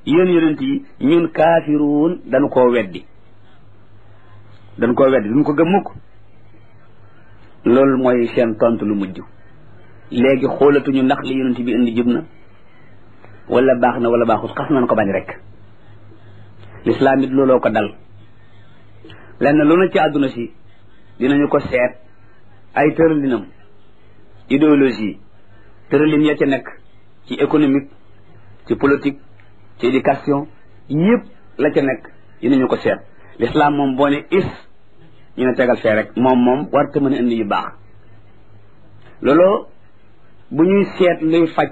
yéen yonent yi ñun kaafiruun dañu koo weddi duñ ko gëm mukk loolu mooy seen tontu lu mujj léegi xoolatuñu ndax li yonent bi indi jub na wala baax na wala baaxut xas nañ ko bañ rek lislaam it looloo ko dal lenn lu na ci àdduna si dinañu ko seet ay tëralinam idéologie tëralin ya ca nekk ci économique ci politique ci éducation yëpp la ca nekk dinañu ko seet l'islam moom boo ne is ñu ne tegal fee rek moom warta mën a indi yu baax looloo bu ñuy seet luy faj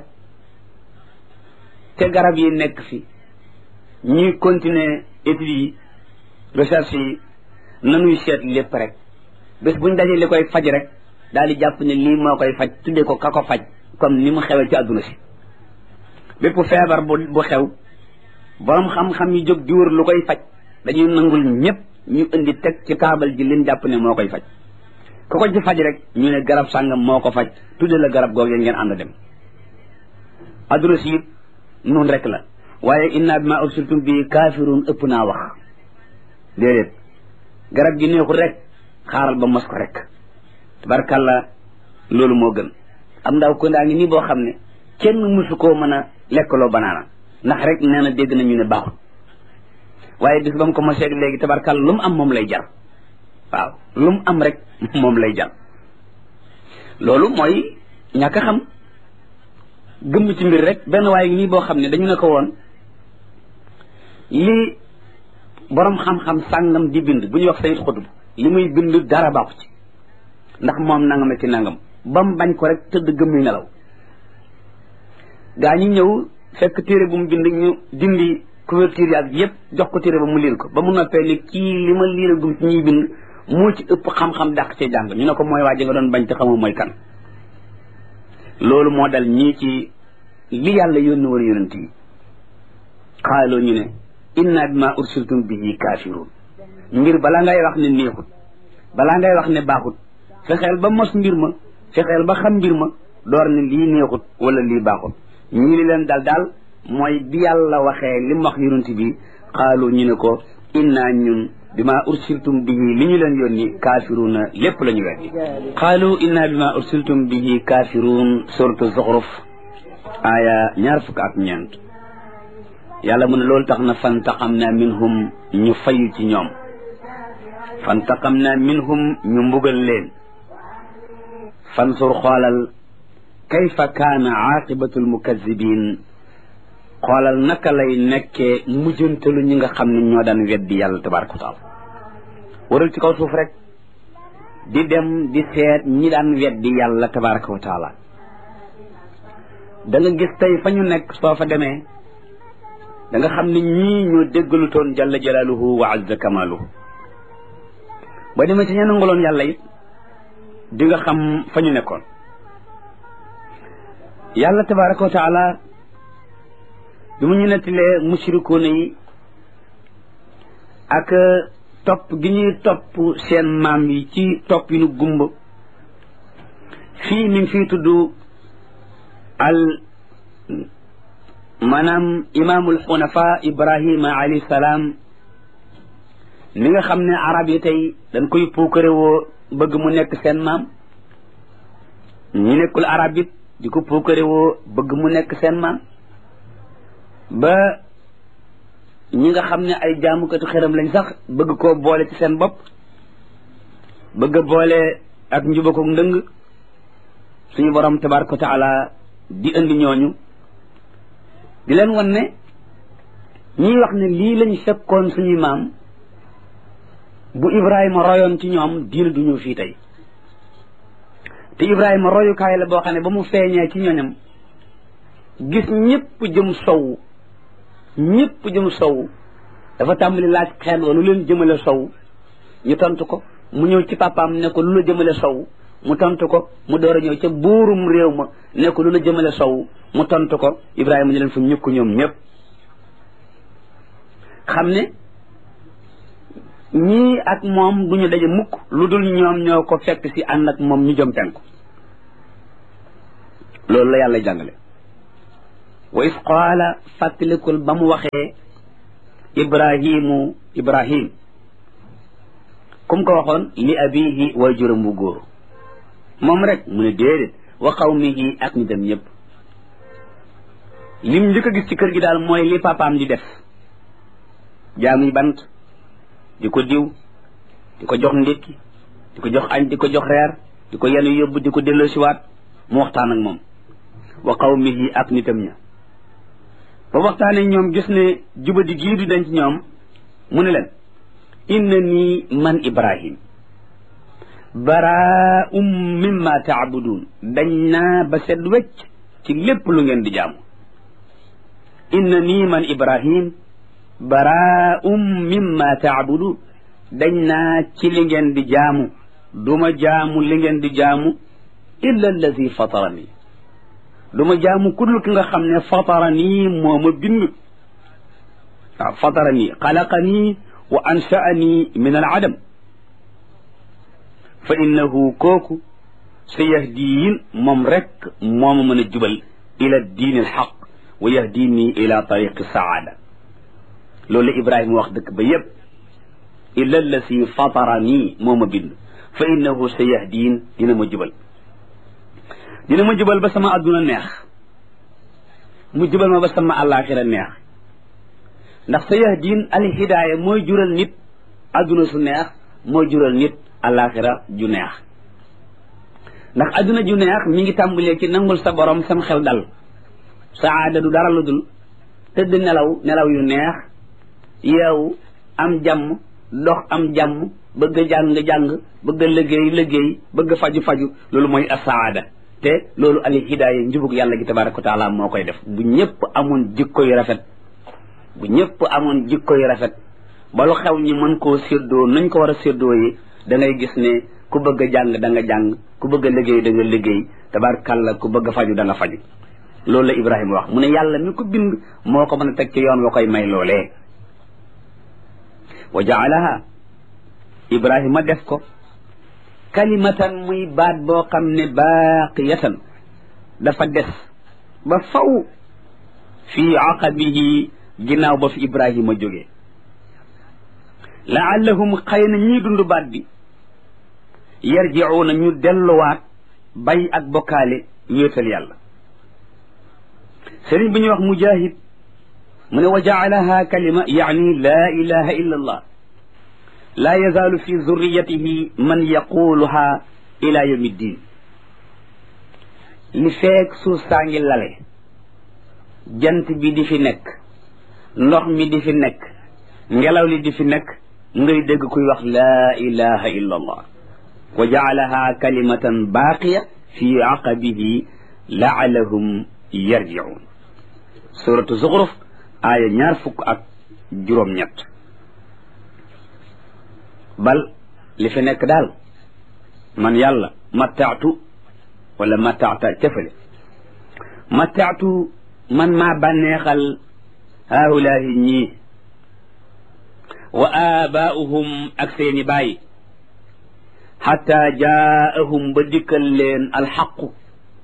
te garab yi nekk fi ñuy continuer études yi recherche yi nanuy seet lépp rek bés buñ dajee li koy faj rek daal di jàpp ne lii moo koy faj tuddee ko ka ko faj comme ni mu xewee ci àdduna si bépp feebar bu xew borom xam-xam yi jóg di wër lu koy faj dañuy nangul ñëpp ñu indi teg ci taabal ji liñ jàpp ne moo koy faj ku ko ci faj rek ñu ne garab sàngam moo ko faj tudde la garab googu ngeen ànd dem àdduna si it noonu rek la waaye inna bima ursiltum bi kaafiruun ëpp naa wax déedéet garab gi neexul rek xaaral ba mos ko rek tabarkàlla loolu moo gën am ndaw ko ndaa ngi nii boo xam ne kenn mësu koo mën a lekkaloo banaana ndax rek nee na dégg nañu ne baaxul waaye bis ba mu ko mosee léegi tabarkàlla lu mu am moom lay jar waaw lu mu am rek moom lay jar loolu mooy ñàkk a xam gëmm ci mbir rek benn waaye nii boo xam ne dañu ne ko woon li borom xam-xam sàngam di bind bu ñuy wax sayid xutub li muy bind dara baaxu ci ndax moom nangam ci nangam ba mu bañ ko rek tëdd gëmmi nelaw gaa ñi ñëw fekk téere bu mu bind ñu dindi couverture yi ak yëpp jox ko téere ba mu liir ko ba mu noppee ni kii li ma liir gum ci ñuy bind moo ci ëpp xam-xam dàq cee jàng ñu ne ko mooy waa ji nga doon bañ te xamoo mooy kan loolu moo dal ñii ci li yàlla yónni woon yonent yi xaaloo ñu ne inna bima ursiltum bihi kaafiruun mbir balaa ngay wax ne neexut balaa ngay wax ne baaxut fexeel ba mos mbir ma fexeel ba xam mbir ma door ne lii neexut wala lii baaxut ñii li leen daal mooy bi yàlla waxee li mu wax yonent bi xaaloo ñu ne ko inna ñun bima ursiltum bihi li ñu leen yónni kaafiruuna lépp la ñu weddi xaalu inna bima ursiltum bihi kaafiruun suratu zuxruf aaya 24 yàlla mu ne loolu tax na fantaqamna minhum ñu fayu ci ñoom fantaqamna minhum ñu mbugal leen fansur xoolal kayfa kaana aaqibatul mukazibin xoolal naka lay nekkee mujjantalu ñi nga xam ne ñoo daan weddi yàlla tabaraka wa taala waral ci kaw suuf rek di dem di seet ñi daan weddi yàlla tabaraka wa taala da nga gis tey fa ñu nekk soo fa demee da nga xam ne ñii ñoo déggalutoon jalla jalaaluhu wa azza kamaaluhu ba demee ci ña nangaloon yàlla it di nga xam fa ñu nekkoon yàlla tabaraka wa taala bi mu ñu nettalee mushrikuuna yi ak topp gi ñuy topp seen maam yi ci topp yi nu gumba fii mi ngi fii tudd maanaam imaamul xunafa ibrahima alayhi salaam mi nga xam ne arab yi tey dañ koy puukare woo bëgg mu nekk seen maam ñi nekkul arab it di ko puukare woo bëgg mu nekk seen maam ba ñi nga xam ne ay jaamukatu xeram lañ sax bëgg koo boole ci seen bopp bëgg a boole ak njubako ndëng suñu borom tabaraka wa taala di indi ñooñu di leen wan ne ñiy wax ne lii lañ fekkoon suñuy maam bu Ibrahima royoon ci ñoom diina du ñëw fii tey te Ibrahima royukaay la boo xam ne ba mu feeñee ci ñoñam gis ñëpp jëm sow dafa tàmbali laaj xeen wa lu leen jëmale sow ñu tontu ko mu ñëw ci papaam ne ko lu la jëmale sow mu tontu ko mu door a ñëw ca buurum réew ma ne ko lu la jëmale sow mu tontu ko Ibrahima ñu leen fa ñukk ñoom ñëpp xam ne ñii ak moom duñu daje mukk lu dul ñoom ñoo ko fekk si ànd ak moom ñu jëm penku loolu la yàlla jàngale wa is qaala fàttalikul ba mu waxee ibrahim kum ko waxoon li abihi way juróom bu góor moom rek mu ne déedéet wa qawmihi ak ñu dem ñëpp lim njëkk a gis ci kër gi daal mooy li papaam di def jaamuy bant di ko diw di ko jox ndékki di ko jox añ di ko jox reer di ko yenu yóbbu di ko delloosiwaat mu waxtaan ak moom wa qawmihi ak nitam ña ba waxtaanee ñoom gis ne jubadi gii du dañ ci ñoom mu ne leen innani man ibrahim baraa'um mimma taabudun dañ naa ba set wecc ci lépp lu ngeen di jaamu innani man ibrahim baraa'um mimma taabudun dañ naa ci li ngeen di jaamu duma jaamu li ngeen di jaamu illa allazi fatarani duma jaamu kudul ki nga xam ne fatarani moo ma bind waaw fatarani xalaqani wa ansha'ani min al adam fa innahu kooku sa yahdiin moom rek moo ma mën a jubal ila diin al xaq wa yahdini ila tariqi saada loolu la Ibrahima wax dëkk ba yépp illa allasi fatarani moo ma bind fa innahu sa yahdiin dina ma jubal ba sama adduna neex mu jubal ma ba sama àllaaxira neex ndax sa yahdiin al hidaaya mooy jural nit adduna su neex mooy jural nit àllaaxira ju neex ndax adduna ju neex mi ngi tàmbalee ci nangul sa borom sam xel dal saada du dara lu dul tëdd nelaw yu neex yeewu am jàmm dox am jàmm bëgg a jàng bëgg a liggéey bëgg a faju loolu mooy asaada te loolu al hidaaya njubug yàlla gi tabaraka wa taala moo koy def bu ñëpp amoon jikko yu rafet ba lu xew ñi mën koo séddoo nañ ko war a séddoo yi da ngay gis ne ku bëgg a jàng da nga jàng ku bëgg a liggéey da nga liggéey tabarakàlla ku bëgg a faju da nga faju loolu la Ibrahima wax mu ne yàlla mi ko bind moo ko mën a teg ci yoon wa koy may loolee wa jaalaha Ibrahima def ko kalimatan muy baat boo xam ne baaqiyatan dafa des ba faw fii aqabihi ginnaaw ba fi Ibrahima jógee laallahum xëy na ñii dund baat bi yarjiuuna ñu delluwaat bay ak bokkaale wéetal yàlla sëriñ bi ñuy wax mujahid mu ne wa jaalaha kalima yaani laa ilaha illa allah laa yazaalu fi zurriyatihi man yaquluha ila yawmi ddin li feek suuf saa ngi lale jant bi di fi nekk ndox mi di fi nekk ngelaw li di fi nekk ngay dégg kuy wax laa ilaha illa allah wa jaalaha kalimatan baaqiya fi aqabihi laalahum yarjiun suratu zuxruf aaya 20 bal li fi nekk daal man yàlla mattaatu wala mattaata cëfale mattaatu man maa bànneexal haulaahi ñii wa aabaa'uhum ak seeni baay xatta jaa'ahum ba dikkal leen alxaqu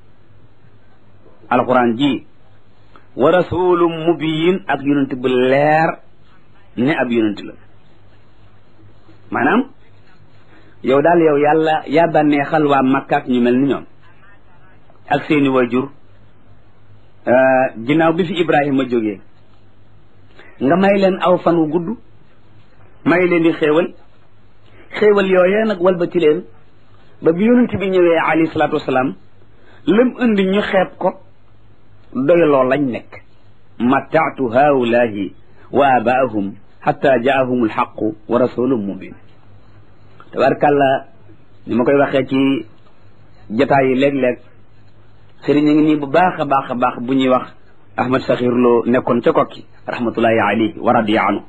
alquran ji wa rasulum mubiyin ak yonent bu leer ne ab yonent la maanaam yow daal yow yàlla yaa bànneexal waa Makka ak ñu mel ni ñoom ak seeni waajur ginnaaw bi fi Ibrahima jógee nga may leen aw fan wu gudd may leen di xéewal yooyee nag walbati leen ba bi yonent bi ñëwee alayhi salaatu wasalaam lam indi ñu xeeb ko doyloo lañ nekk mattaatu haulaahi wa abaahum xatta jaahum alxaqu wa rasulun mubin tabarkàlla ni ma koy waxee ci jataay yi léeg-léeg sëriñ a ngi nii bu baax a baax bu ñuy wax Ahmad Sakhir Lo nekkoon ca kokki rahmatullahi alayhi wa radiya anhu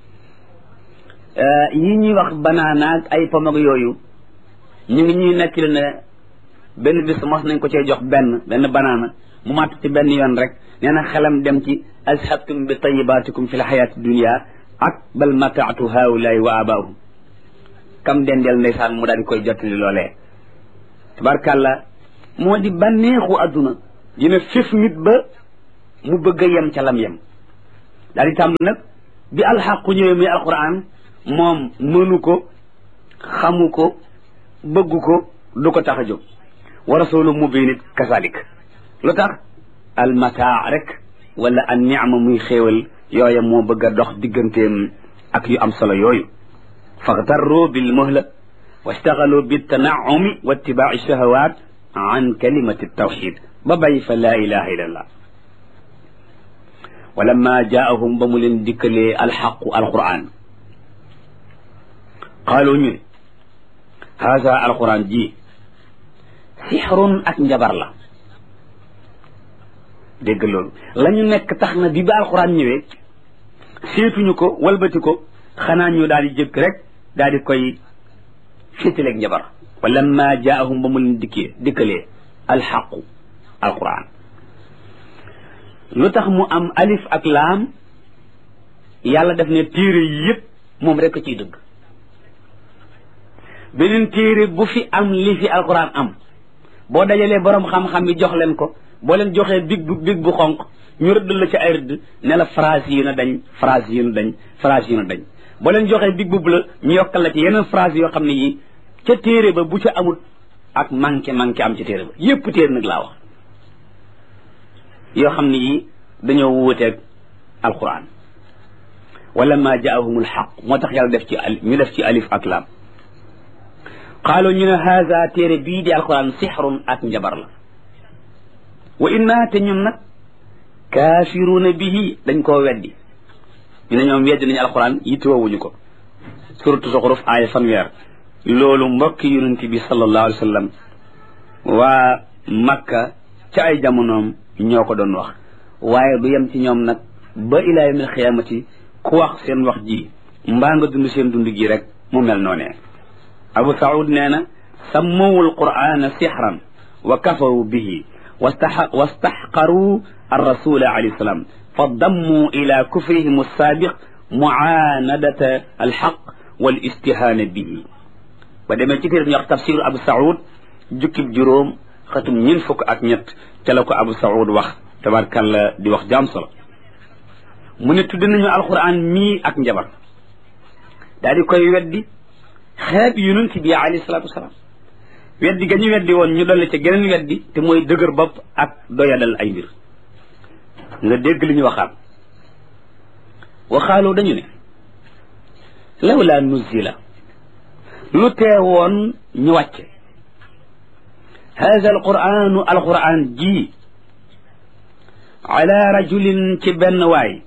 yi ñuy wax banaana ak ay pom ak yooyu ñu ngi ñuy nekk ne benn bis mos nañ ko cee jox benn banaana mu màtt ci benn yoon rek nee na xelam dem ci azhabtum bi tayyibatikum fi l xayaati dunia ak bal mataatu haulaay wa abaahum kam dendeel ndeysaan mu daal di koy jottali loolee tabarkàlla moo di bànneexu adduna dina fif nit ba mu bëgg a yem ca lam yem daal di tàmbali nag bi alxaqu ñëwee muy alquran moom mënu ko xamu ko bëggu ko du ko tax a jóg wa rasulu mubin it kasalik lu tax almataa rek wala an niama muy xéewal yooya moo bëgg a dox digganteem ak yu am solo yooyu faxtarru bil muhla wastaxalu bitanaumi wa ittibaai shahawat an kalimati tawxid ba bàyyi fa laa ilaha illa allah wa lamma jaahum ba mu leen dikkalee alxaqu alquran qaalu ñu ne haada alquran ji sixrun ak njabar la dégg loolu la ñu nekk tax na bi ba alquran ñëwee seetuñu ko walbati ko xanaa ñu daal di jëkk rek daal di koy féetaleeg njabar wa lamma jaahum ba mu leen dikkalee alxaqu alquran lu tax mu am alif ak laam yàlla def ne téere yi yëpp moom rek a ciy dëgg beneen téere bu fi am li fi alquran am boo dajalee borom xam-xam yi jox leen ko boo leen joxee big bu xonq ñu rëdd la ci ay rëdd ne la phrase yi na dañ phrase yi na dañ phrase yi na dañ boo leen joxee big bu la ñu yokkal la ci yeneen phrase yoo xam ne yi ca téere ba bu ca amul ak manqué am ci téere ba yépp téere nag laa wax yoo xam ne yi dañoo wuuteeg alquran wala ma jaahumul xaq moo tax yàlla ñu def ci alif ak laam qaalu ñu ne haza téere bii di alquran sixrun ak njabar la wa inna te ñun nag kaafiruuna bihi dañ koo weddi ñu ne ñoom weddi nañu alquran yittewoowuñu ko suratu Zuxruf aaya fanweer loolu mbokki yonent bi sallallahu alayhi wa sallam waa Makka ca ay jamonoom ñoo ko doon wax waaye du yem ci ñoom nag ba ilaa yawmil xiyaamati ku wax seen wax ji mbaa nga dund seen dund gi rek mu mel noonee Abu Saoud nee na sammawu alqur'ana sixran wa kafaru bihi wastaxqaru arrasula alayhi salaam fa dammu ila kufrihim alsaabiq muaanadata alxaq wal istihaana bihi ba demee ci téere ñu wax tafsiru Abu Saoud jukkib juróom xatum ñeent fukk ak ñett ca la ko Abu Saoud wax tabarkalla di wax jaam solo mu ne tudd nañu alquran mii ak njabar daal di koy weddi xeeb yonent bi alayhi salaatu wasalaam weddi ga ñu weddi woon ñu dolli ca geneen weddi te mooy dëgër bopp ak doyadal ay mbir nga dégg li ñu waxaalu dañu ne lawla nuzila lu teewoon ñu wàcce hada alquran ji ala rajulin ci benn waay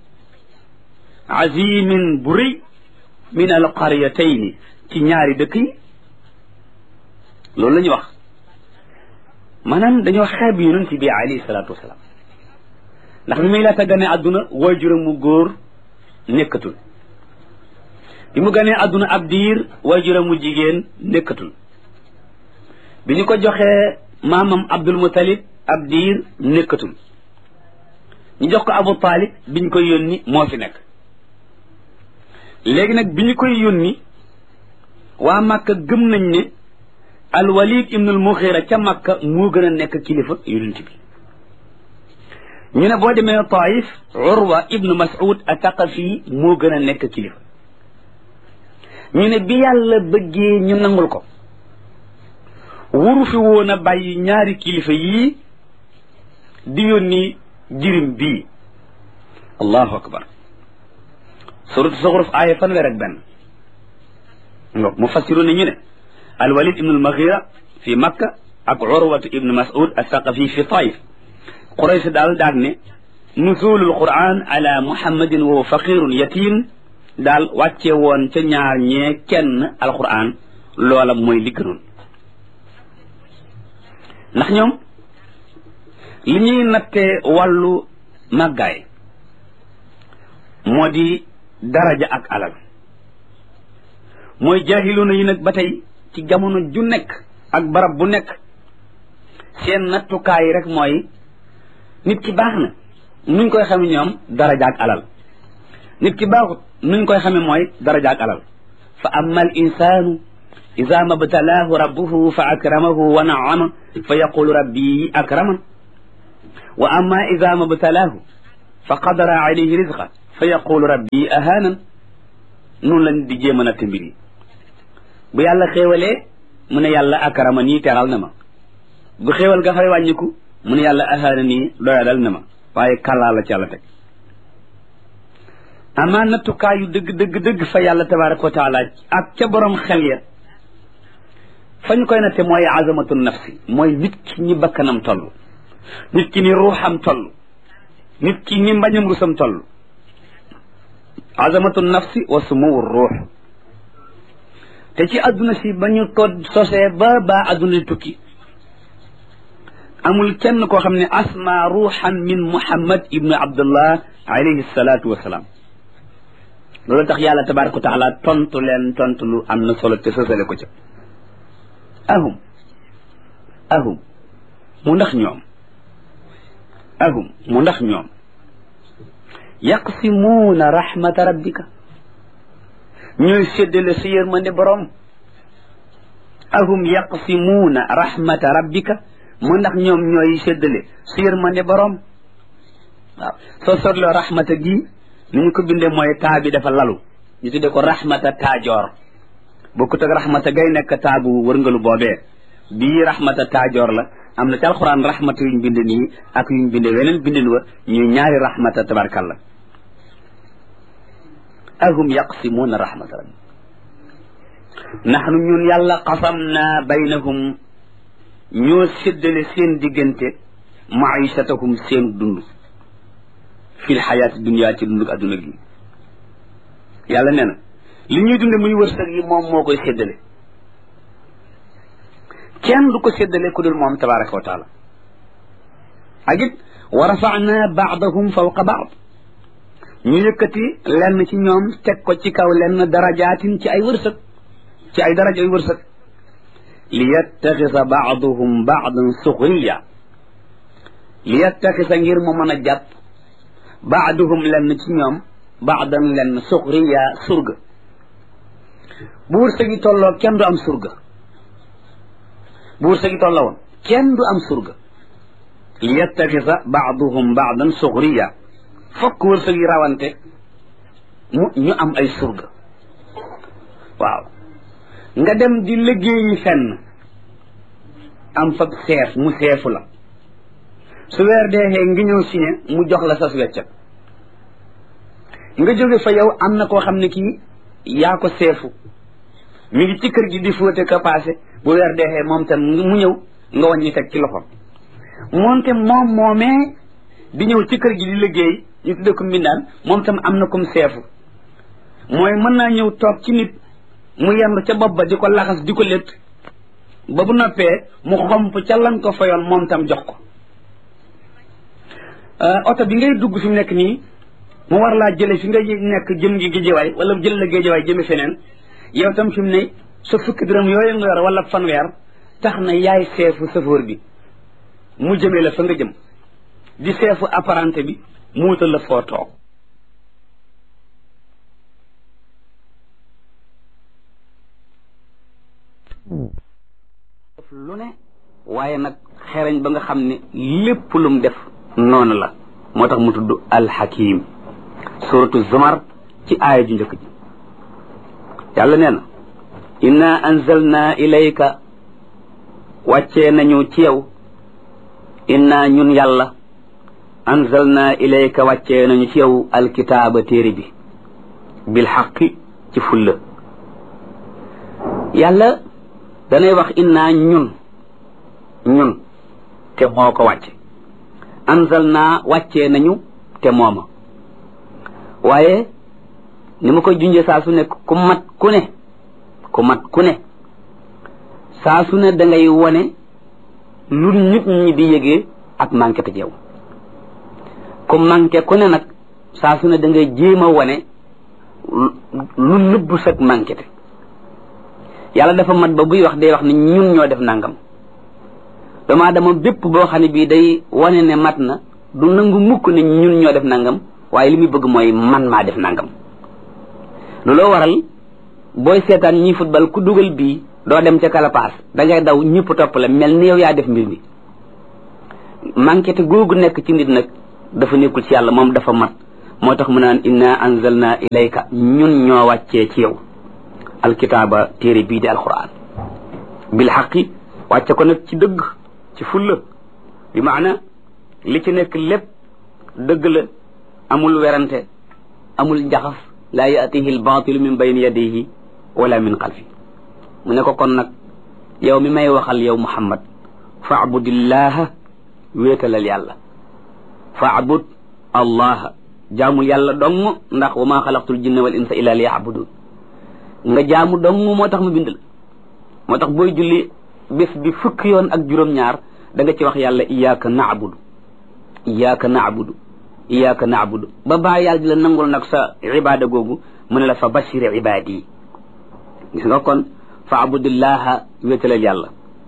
azimin bu rëy min alqaryatayni ci ñaari dëkk yi loolu la ñu wax maanaam dañoo xeeb yonent bi alayhi salaatu wasalaam ndax bi muy laata gane àdduna waajuram mu góor nekkatul bi mu ganee àdduna ab diir waajuram mu jigéen nekkatul bi ñu ko joxee maamam Abdul Mutalib ab diir nekkatul ñu jox ko Abu Talib bi ñu koy yónni moo fi nekk léegi nag bi ñu koy yónni waa Makka gëm nañ ne al-Walid ibn al-Mughira ca Makka moo gën a nekk kilifa yonent bi ñu ne boo demee Taif Urwa ibn Mas'ud at-Taqafi moo gën a nekk kilifa ñu ne bi yàlla bëggee ñu nangul ko wuru fi woon a bàyyi ñaari kilifa yii di yónni jirim bii allahu akbar suratu Zuxruf aaya fanweer ak benn ngo mufassiru ne ñu ne alwalid ibnu almaghira fi makka ak urwatu ibnu mas'ud althaqafi fi taif quraysh daal daal ne nuzulul quran ala muhammadin wa faqirun yatim daal wàcce woon ca ñaar ñee kenn alquran loola mooy li gënoon ndax ñoom li ñuy nattee wàllu màggaay moo di daraja ak alal mooy jaahiluuna yi nag ba tey ci jamono ju nekk ak barab bu nekk seen nattukaay rek mooy nit ki baax na nuñ koy xame ñoom daraja ak alal nit ki baaxut nuñ koy xame mooy daraja ak alal fa amma al insanu ida mabtalaahu rabbuhu fa akramahu wa naama fa yaqulu rabbi akraman wa amma ida mabtalaahu fa qadara alayhi rizqa fa yaqulu rabbi ahanan. noonu lañ di jéem a natt mbir yi bu yàlla xéewalee mu ne yàlla akarama nii teral na ma bu xéewal ga fay wàññiku mu ne yàlla ahana nii doyadal na ma waaye kàllaa la ci yàlla teg amaa nattukaayu dëgg fa yàlla tabaraka wa taala ak ca borom xel ya fa ñu koy natte mooy azamatu nafsi mooy nit ki ñi bakkanam toll nit ki ni ruuxam toll nit ki ni mbañam rusam toll azamatu nafsi wa sumuwu ruux te ci adduna si ba ñu ko sosee ba adduna di tukki amul kenn koo xam ne asma ruuxan min muhammad ibnu abdullah alayhi salatu wasalaam loolu tax yàlla tabaraka wa taala tontu leen tontu lu am na solo te sosale ko ca ahum mu ndax ñoom yaqsimuuna rahmata rabbika ñooy séddale sa yërmande borom ahum yaqsimuuna rahmata rabbika mu ndax ñoom ñooy séddale sa yërmande borom waaw soo sotloo rahmata gi ni ñu ko bindee mooy taa bi dafa lalu ñu tuddee ko rahmata taajoor bokkut ak rahmata gay nekk taabu wërngalu boobee bii rahmata taajoor la am na ci alxuraan rahmata yuñ bind nii ak yuñ binde weneen bindin wa ñuy ñaari rahmata tabarkalla ahum yaqsimuuna rahmata rabbi naxnu ñun yàlla qasamna baynahum ñoo séddale seen diggante maishatahum seen dund fil xayaati dunya ci dund adduna gi yàlla nee na li ñuy dunde muy wërsëg yi moom moo koy séddale kenn du ko séddale ku dul moom tabaraka wa taala ak it wa rafa'na ba'dahum fawqa ba'd ñu yëkkati lenn ci ñoom teg ko ci kaw lenn darajaatin ci ay wërsëg ci ay daraja ay wërsëg li yattaxisa ba'duhum ba'dan suxriya li yattaxisa ngir mu mën a jàpp ba'duhum lenn ci ñoom ba'dan lenn suxriya surga bu wërsëg yi tolloo kenn du am surga bu wërsëg yi tolloo woon kenn du am surga li yattaxisa ba'duhum ba'dan suxriya fokk wërsëg yi rawante ñu am ay surga waaw nga dem di liggéeyi fenn am fab seef mu seefu la su weer deexee ngi ñëw signé mu jox la sas weccat nga jóge fa yow am na koo xam ne kii yaa ko seefu mi ngi ci kër gi di fóote ka passé bu weer deexee moom tam mu ñëw nga wàññi teg ci loxo moonte moom moomee di ñëw ci kër gi di liggéey ñu tudde ko mbindaan moom tam am na kum seefu mooy mën naa ñëw toog ci nit mu yendu ca bopp ba di ko laxas di ko létt ba bu noppee mu xomp ca lan ko fayoon moom tam jox ko oto bi ngay dugg fi mu nekk nii mu war laa jële fi nga nekk jëm gi géejewaay wala jël la géejewaay jëme feneen yow tam fi mu ne sa fukki dërëm yooyu nga yor wala fanweer tax na yaay seefu chauffeur bi mu jëmee la fa nga jëm di seefu apprenti bi mu wutal la foo toog def lu ne waaye nag xereñ ba nga xam ne lépp lum def noonu la moo tax mu tudd alxakim suratu zumar ci aaya ju njëkk ji yàlla nee na inna anzalna ilayka wàccee nañu ci yow inna ñun yàlla anzalna ilayka wàccee nañu ci yow alkitaaba téere bi bil xaqi ci fulla yàlla danay wax inna ñun te moo ko wàcce anzalna wàccee nañu te mooma waaye ni ma koy junjee saa su ne ku mat ku ne saa su ne da ngay wone lu nit ñi di yëgee ak manqué te yow ku manqué ku ne nag saa su ne da ngay jéem a wone lu nëbb sag manqué te yàlla dafa mat ba buy wax day wax ne ñun ñoo def nangam dama dama bépp boo xam ne bii day wane ne mat na du nangu mukk ne ñun ñoo def nangam waaye li muy bëgg mooy man maa def nangam looloo waral booy seetaan ñi football ku dugal bii doo dem ca kalapaas da ngay daw ñëpp topp la mel ni yow yaa def mbir mi manqué te googu nekk ci nit nag dafa nekkul ci yàlla moom dafa mat moo tax mu naan inna anzalna ilayka ñun ñoo wàccee ci yow alkitaaba téere bii di alquran bil xaqi wàcce ko nag ci dëgg ci fulla bi maana li ci nekk lépp dëgg la amul werante amul njaxas laa yaatihi albaatilu min bayni yadayhi wala min xalfi mu ne ko kon nag yow mi may waxal yow muhammad faabudillaha wéetalal yàlla faabud allaha jaamu yàlla dong ndax wa maa xalaqtul jinna wal insa illa liya'budun nga jaamu dong moo tax mu bind la moo tax booy julli bés bi fukki yoon ak juróom-ñaar da nga ci wax yàlla iyyaka na'budu iyyaka na'budu iyyaka na'budu ba baa yàlla di la nangul nag sa ibaada googu mu ne la fa bashir ibaadi gis nga kon fa abudillaha wéetalal yàlla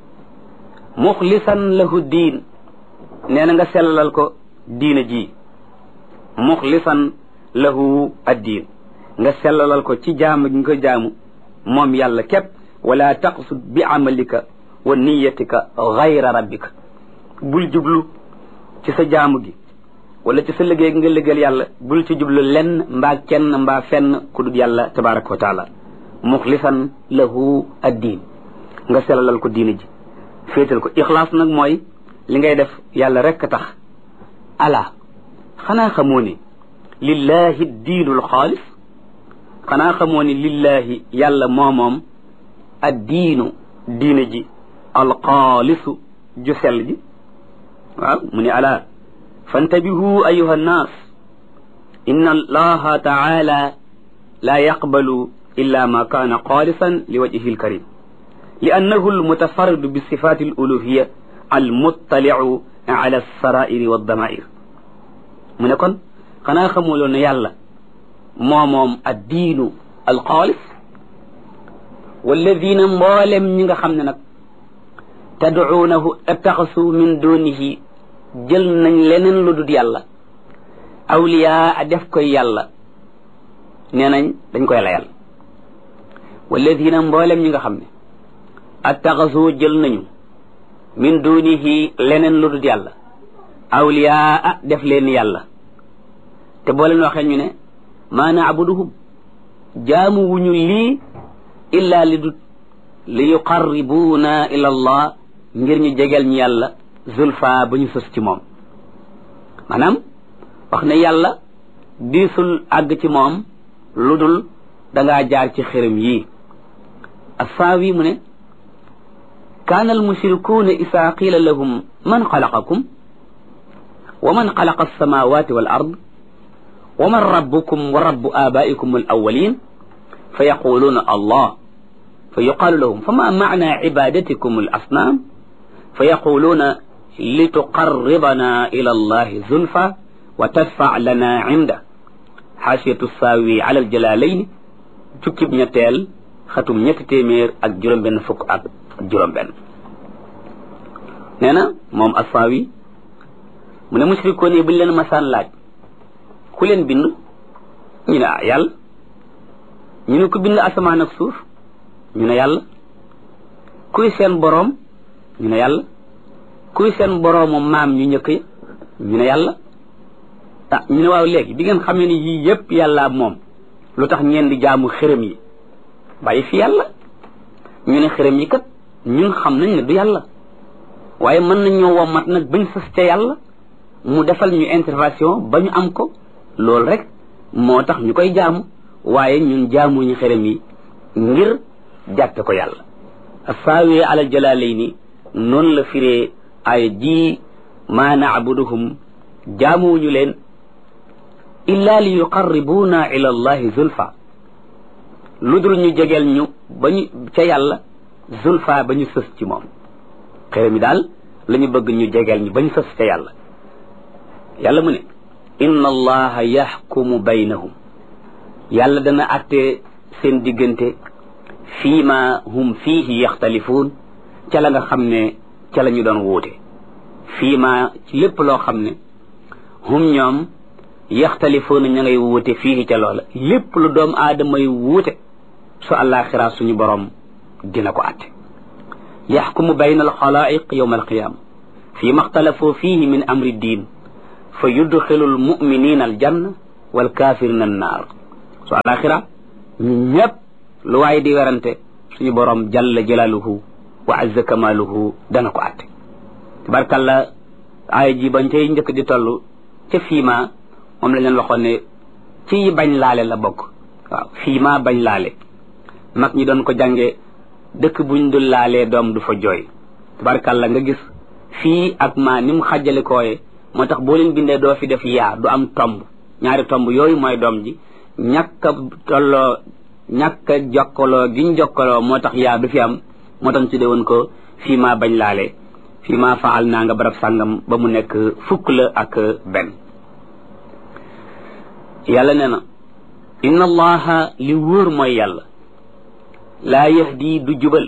muxlisan lahu diin nee na nga sellalal ko diina ji muxlisan lahu addiin nga sellalal ko ci jaamu gi nga ko jaamu moom yàlla képp wala taqsud bi amalika wa niyatika gayra rabbika bul jublu ci sa jaamu gi wala ci sa liggéey gi nga liggéeyal yàlla bul ci jublu lenn mbaa kenn mbaa fenn ku dul yàlla tabaraka wa taala muxlisan lahu addiin nga sellalal ko diina ji féetal ko ixlaas nag mooy li ngay def yàlla rekk tax ala xanaa xamoo ni lillahi diinul xaalis xanaa xamoo ni lillahi yàlla moomoom addiinu diina ji alxaalisu ju sell ji waaw mu ne ala fantabihu ayuha nnaas inna allaha taala la yaqbalu illa ma kaana xaalisan li wajhihi alkarim li annahu almutafarridu bi sifati aluluhiya almuttaliu ala alsarairi waddamair mu ne kon xanaa xamuloo ne yàlla moomoom addiinu alxaalis walladina mboolem ñi nga xam ne nag tadcuunahu attaxasu min dunihi jël nañ leneen lu dul yàlla awliyaa a def koy yàlla nee nañ dañ koy layal walladina mboolem ñi nga xam ne attaxasu jël nañu min dunihi leneen lu dul yàlla awliyaa a def leen yàlla te boo leen waxee ñu ne maa naabuduhum jaamu wuñu lii illa li dut li yuqarribuuna ila allah ngir ñu jegeel ñu yàlla zulfa ba ñu sës ci moom maanaam wax ne yàlla diisul àgg ci moom lu dul dangaa jaar ci xërëm yii assaawi mu ne kaana almushrikuuna isaa qiila lahum man xalaqakum wa man xalaqa alsamawati wal ard wa man rabbukum wa rabbu abaikum al awalin fa yaquluuna allah fa yuqaalu lahum fama macna cibadatikum al asnaam fa yaquluuna lituqarribana ila allahi zulfa wa tadfac lana cinda xaasiyatu saawi ala aljalalayn jukkib ñetteel xatum ñetti téeméer ak juróom-benn fukk ak juróom-benn nee na moom assaawi mu ne mushrikoon yi buñ leen masaan laaj ku leen bind ñu ne yàlla ñu ne ku bind asamaan ak suuf ñu ne yàlla kuy seen boroom ñu ne yàlla kuy seen boroomu maam ñu njëkk yi ñu ne yàlla ah ñu ne waaw léegi bi ngeen xamee ni yii yëpp yàlla moom lu tax ngeen di jaamu xërëm yi bàyyi fi yàlla ñu ne xërëm yi kat ñun xam nañ ne du yàlla waaye mën nañ ñoo wommat nag bañ sës ca yàlla mu defal ñu intervention ba ñu am ko loolu rek moo tax ñu koy jaamu waaye ñun jaamuñu xërëm yi ngir jàppe ko yàlla assaawi ala jalaalayni noonu la firee ay ji maa naabuduhum jaamuwuñu leen illa li yuqarribuuna ila allahi zulfa lu dul ñu jegeel ñu ba ñu ca yàlla zulfa ba ñu sës ci moom xërëm yi daal la ñu bëgg ñu jegeel ñu ba ñu sës ca yàlla yàlla mu ne inna allaha yaxkumu baynahum yàlla dana atte seen diggante fii ma hum fiihi yaxtalifuun ca la nga xam ne ca la ñu doon wuute fii ma ci lépp loo xam ne hum ñoom yaxtalifuuna ña ngay wuute fii ca loola lépp lu doom aadama yi wuute su àllaaxira suñu borom dina ko atte yaxkumu bayna alxalaa'iq yawma alqiyaama fii ma xtalafoo fiihi min amri diin fa yudxilu al muminina al janna wal kafirina an naar su alaxira ñu ñëpp lu waaye di werante suñu borom jalla jalaluhu wa azza kamaluhu dana ko atte tabarkalla aaya ji bañ tey njëkk di toll ca fiima moom lañ leen waxoon ne ci bañ laale la bokk waaw fiima bañ laale mag ñi doon ko jànge dëkk buñ dul laalee doom du fa jooy tabarkalla nga gis fii ak maa ni mu xàjjale kooye moo tax boo leen bindee doo fi def yaa du am tomb ñaari tomb yooyu mooy doom ji ñàkk a tolloo ñàkk a jokkaloo giñ jokkaloo moo tax yaa du fi am moo tax tudde woon ko fii maa bañ laale fii maa faal naa nga barab sàngam ba mu nekk fukk la ak benn yàlla nee na inna allaha li wóor mooy yàlla laa yahdi du jubal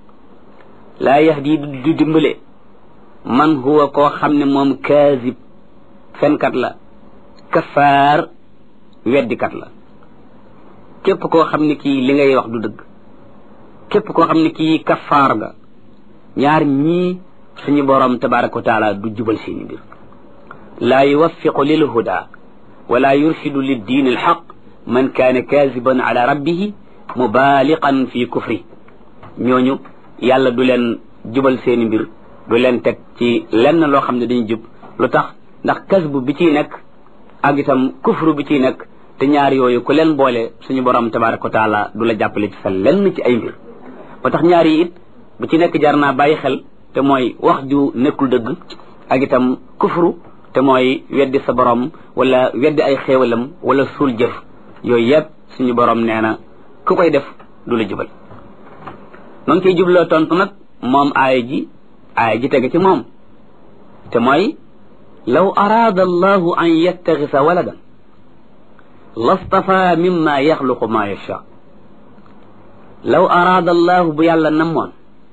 laa yahdi du dimbale man huwa koo xam ne moom kaazib fenkat la kafaar weddikat la képp koo xam ne kii li ngay wax du dëgg képp koo xam ne kii kafaar nga ñaar ñii suñu borom tabaraka wa taala du jubal seeni mbir laa yuwaffiqu lil huda wala yurshidu lid diin al haq man kaana kaaziban ala rabbihi mubaaliqan fi kufri ñooñu yàlla du leen jubal seeni mbir du leen teg ci lenn loo xam ne dañu jub lu tax ndax kasbu bi ciy nekk ak itam kufru bi ciy nekk te ñaar yooyu ku leen boole suñu borom tabaraka wa taala du la jàppale ci sa lenn ci ay mbir ba tax ñaar yi it bu ci nekk jar naa bàyyi xel te mooy wax ju nekkul dëgg ak itam kufru te mooy weddi sa borom wala weddi ay xéewalam wala suul jëf yooyu yëpp suñu borom nee na ku koy def du la jubal noonu koy jubloo tontu nag moom aaya ji tege ci moom te mooy law araada allahu an yattaxisa waladan lastafa mimma yaxluqu ma yacha law araada allahu bu yàlla namoon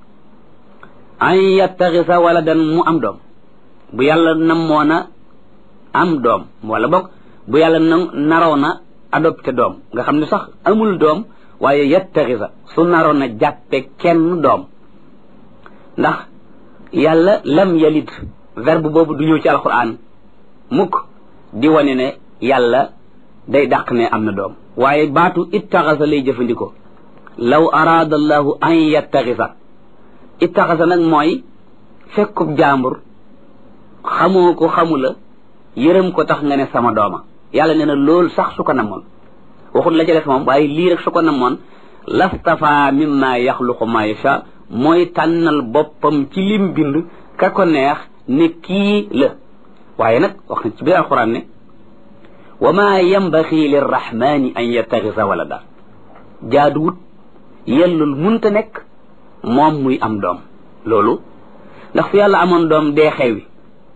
an yattaxisa waladan mu am doom bu yàlla namoona am doom wala bokk bu yàlla naroona adopté doom nga xam ne sax amul doom waaye yattaxisa su naroon na jàppe kenn doom ndax yàlla lam yalid verbe boobu du ñëw ci alquran mukk di wane ne yàlla day dàq ne am na doom waaye baatu ittaxasa lay jëfandikoo law araada allahu an yattaxisa ittaxasa nag mooy fekkub jaambur xamoo ko xamula yërëm ko tax nga ne sama dooma yàlla nee na loolu sax su ko namoon waxul la ca def moom waaye lii rek su ko namoon lastafa mimma yaxluqu ma yacha mooy tànnal boppam ci lim bind ka ko neex ne kii la waaye nag wax na ci biir alquran ne wa ma yambaxi lirrahmani an yattaxisa walada jaaduwut yellul munta nekk moom muy am doom loolu ndax fu yàlla amoon doom dee xewi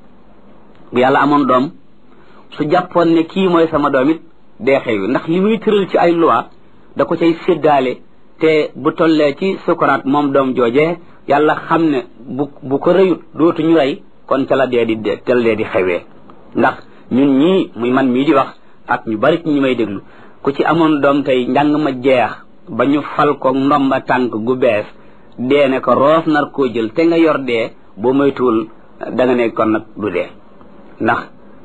bu yàlla amoon doom su jàppoon ne kii mooy sama doom it dee xewi ndax li muy tëral ci ay loi da ko cay séddaale te bu tollee ci sukuraat moom doom joojee yàlla xam ne bu ko rëyut dootuñu rey kon ca la dee di xewee ndax ñun ñii muy man mii di wax ak ñu bari ci ñi may déglu ku ci amoon doom tey njàng ma jeex ba ñu fal ko ndomba tànk gu bees dee ne ko roof nar koo jël te nga yor dee boo moytuwul da nga ne kon nag du dee ndax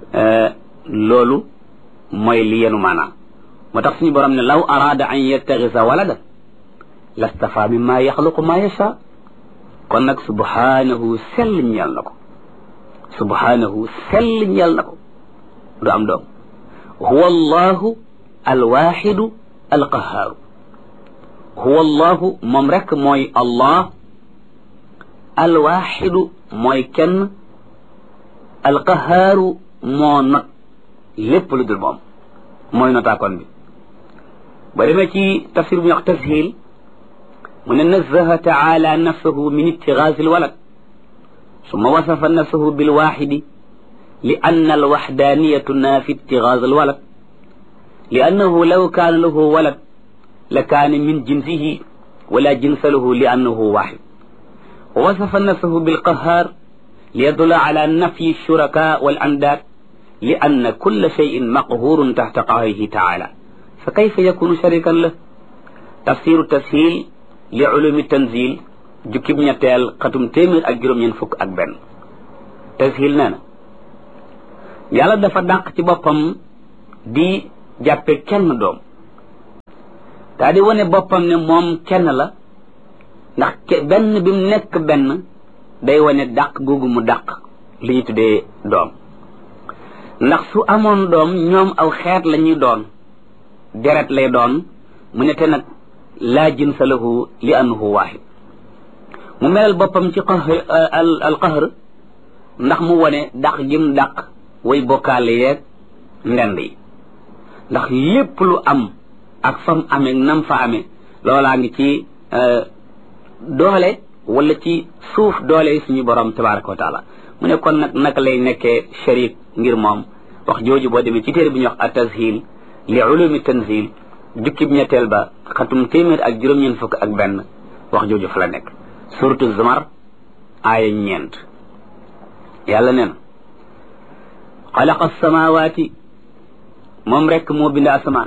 loolu mooy li yenu maanaam moo tax suñu borom ne law araada an yattaxisa walada lastafa mimma yaxluqu ma yacha kon nag subhanahu sell ñeel na ko subhanahu sell ñeel na ko du am doom huwa allahu alwaxidu alqahaaru huwa allahu moom rek mooy allah alwaxidu mooy kenn alqahaaru moo not lépp lu dul moom mooy notaakoon bi ba demee ci tafsir bu ñu wax tashil mu ne nazaha taala nafsahu min ittigaasi alwalad summa wasafa nafsahu bilwaxidi li anna alwaxdaniyatu naafi ittigaas alwalad li annahu law kaana lahu walad la kaana min jinsihi wala jinsa lahu li annahu waxid wa wasafa nafsahu bilqahaar li yadulla ala nafyi alshuraka walandaad li anna kulla cheyin maqhurun taxta qahrihi taala fa kayfa yakunu sharikan la tafsiru tashil li ulumi tanzil jukkib ñetteel xatum téeméer ak juróom-ñeent fukk ak benn tashil nee na yàlla dafa dàq ci boppam di jàppe kenn doom daa di wane boppam ne moom kenn la ndax benn bi mu nekk benn day wane dàq googu mu dàq li ñu tuddee doom ndax su amoon doom ñoom aw xeet la ñuy doon deret lay doon mu ne te nag laa jinsa lahu li annahu waahid mu melal boppam ci al qahr ndax mu wane dàq gim dàq way bokkaale yeeg ndend yi ndax lépp lu am ak fam amee nam fa amee loolaa ngi ci doole wala ci suuf doole suñu borom tabaraka wa taala mu ne kon nag naka lay nekkee sharik ngir moom wax jooju boo demee ci téere bi ñuy wax at-tashil li ulumi tanzil jukkib ñetteel ba xatum téeméer ak juróom-ñeent fukk ak benn wax jooju fa la nekk suratu zumar aaya 9 yàlla nee na xalaqa samawati moom rekk moo bind asamaan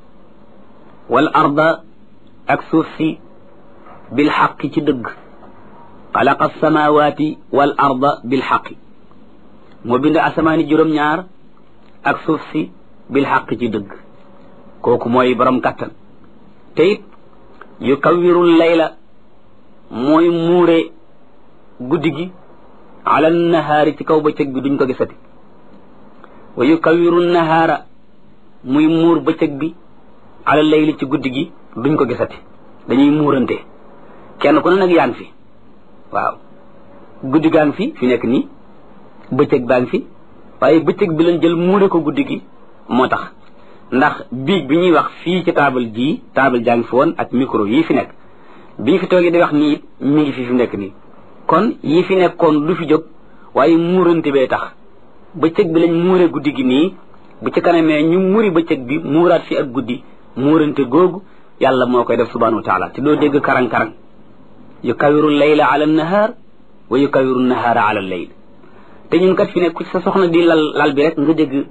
wal arda ak suuf si bil xaqi ci dëgg xalaqa samawati wal arda bil xaqi moo bind asamaani juróom-ñaar ak suuf si bil xaqi ci dëgg kooku mooy borom kattan te it yu kawwirul layla mooy muure guddi gi ala nahaari ci kaw bëccëg bi duñ ko gisati wa yu kawwiru nahaara muy muur bëccëg bi ala layli ci guddi gi duñ ko gisati dañuy muurante kenn ku ne nag yaa ngi fi waaw guddi gaa ngi fi nekk nii bëccëg baa ngi fi waaye bëccëg bi lañ jël muure ko guddi gi moo tax ndax biig bi ñuy wax fii ci taabal jaa ngi fi woon ak micro yii fi nekk bi ñu fi toogee di wax nii mi ngi fi nekk nii kon yii fi nekkoon du fi jóg waaye muurante bee tax bëccëg bi lañ muure guddi gi nii bu ci kanamee ñu muri bëccëg bi muuraat fi ak guddi muurante googu yàlla moo koy def subhanahu wa taala te doo dégg karang-karang yu kawiru layla ala nahaar wa yu kawiru nahaara ala layl te ñun kat fi nekk ku ci sa soxna di lal bi rek nga dégg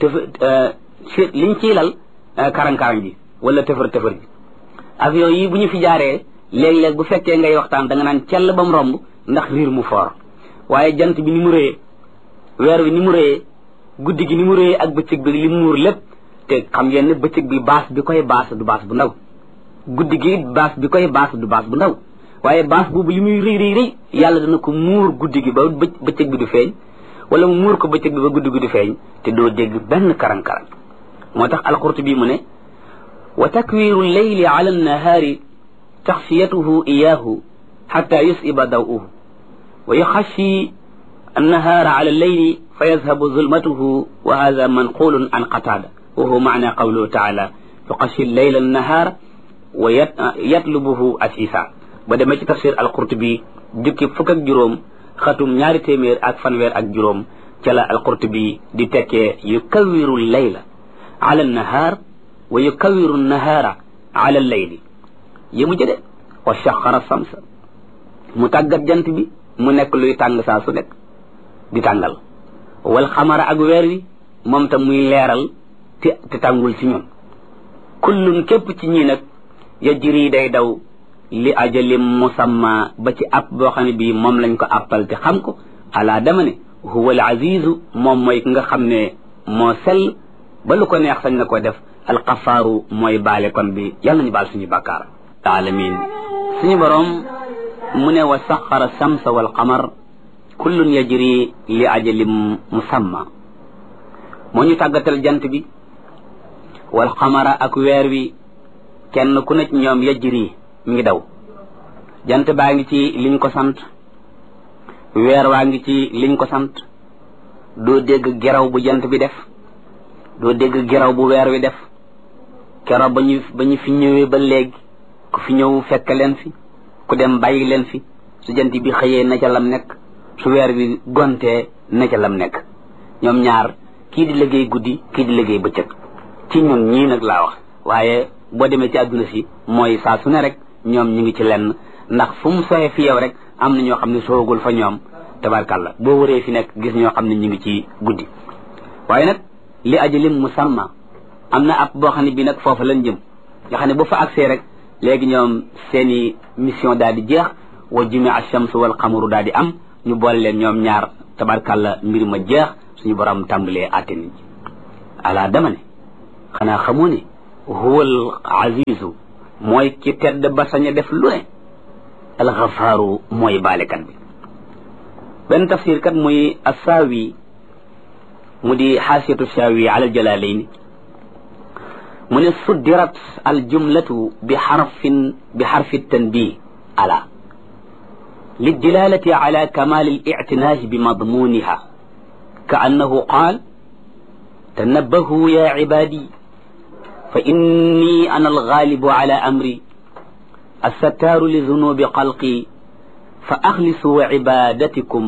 liñ ciy lal karang-karang ji wala tëfër ji avion yi bu ñu fi jaaree léeg-léeg bu fekkee ngay waxtaan da nga naan cell ba mu romb ndax riir mu foor waaye jant bi ni mu rëyee weer wi ni mu rëyee guddi gi ni mu rëyee ak bëccëg bi li mu muur lépp te xam ngeen ne bëccëg bi baas bi koy baas du baas bu ndaw guddi gi baas bi koy baas du baas bu ndaw waaye baas boobu li muy rëy yàlla dana ko muur guddi gi ba bëccëg bi du feeñ wala mu muur ko bëccëg bi ba guddi gi du feeñ te doo dégg benn karang-karang moo tax al-Qurtubi mu ne wa takwiru leyli ala annahaari taxsiyatuhu iyaahu xata yusiba daw'uhu wa yuxashi annahaara ala alleyli fa yazhabu zulmatuhu wa hada manqulun an qatada wa huwa maana qawluhu taala yuxashi leyla annahaara wa yatlubuhu asisa ba demee ci tafsir al-Qurtubi jukki fukk ak juróom xatum 200 ak fanweer ak juróom ca la al-Qurtubi di tekkee yukawiru leyla ala nahaar wa yukawiru nahaara ala layli yi mu jëde wa saxara samsa mu tàggat jant bi mu nekk luy tàng saa su nekk di tàngal wal xamara ak weer wi moom tam muy leeral te tàngul ci ñun kullun képp ci ñii nag yajri day daw li ajalim musamma ba ci app boo xam ne bii moom lañ ko appal te xam ko ala dama ne huwa al azizu moom mooy ki nga xam ne moo sell ba lu ko neex sañ na ko def alxafaaru mooy baale kon bi yàlla nañu baal suñu bàkkaar alamin suñu borom mu ne wa saxara samsa wal qamar kullun yajri li ajalim musamma moo ñu tàggatal jant bi wal qamara ak weer wi kenn ku ne ci ñoom yajri mi ngi daw jant baa ngi ci liñ ko sant weer waa ngi ci liñ ko sant doo dégg geraw bu jant bi def doo dégg geraw bu weer wi def keroog ba ñu fi ñëwee ba léegi ku fi ñëw fekk leen fi ku dem bàyyi leen fi su jant bi xëyee na ca lam nekk su weer wi gontee na ca lam nekk ñoom ñaar kii di liggéey guddi kii di liggéey bëccëg ci ñun ñii nag laa wax waaye boo demee ci àdduna si mooy saa su ne rek ñoom ñu ngi ci lenn ndax fu mu soxee fi yow rek am na ñoo xam ne soogul fa ñoom tabarkàlla boo wëree fi nekk gis ñoo xam ne ñu ngi ci guddi waaye nag li ajalim musamma am na ab boo xam ne bii nag foofa lañ jëm nga xam ne bu fa agsee rek léegi ñoom seeni mission daal di jeex wa jumi ash-shamsu wal qamaru daal di am ñu boole leen ñoom ñaar tabarkàlla mbir ma jeex suñu borom tàmbalee àtte nit ñi ala dama ne xanaa xamoo ne huwal azizu mooy ki tedd ba sañ a def lu ne alxafaaru mooy baalekat bi benn tafsir kat muy assaawi mu di xaasiyatu saawi ala jalalayn mu ne suddirat aljumlatu bi xarfi tanbih ala للدلالة على كمال الاعتناء بمضمونها كأنه قال تنبهوا يا عبادي فإني أنا الغالب على أمري الستار لذنوب خلقي فأخلصوا عبادتكم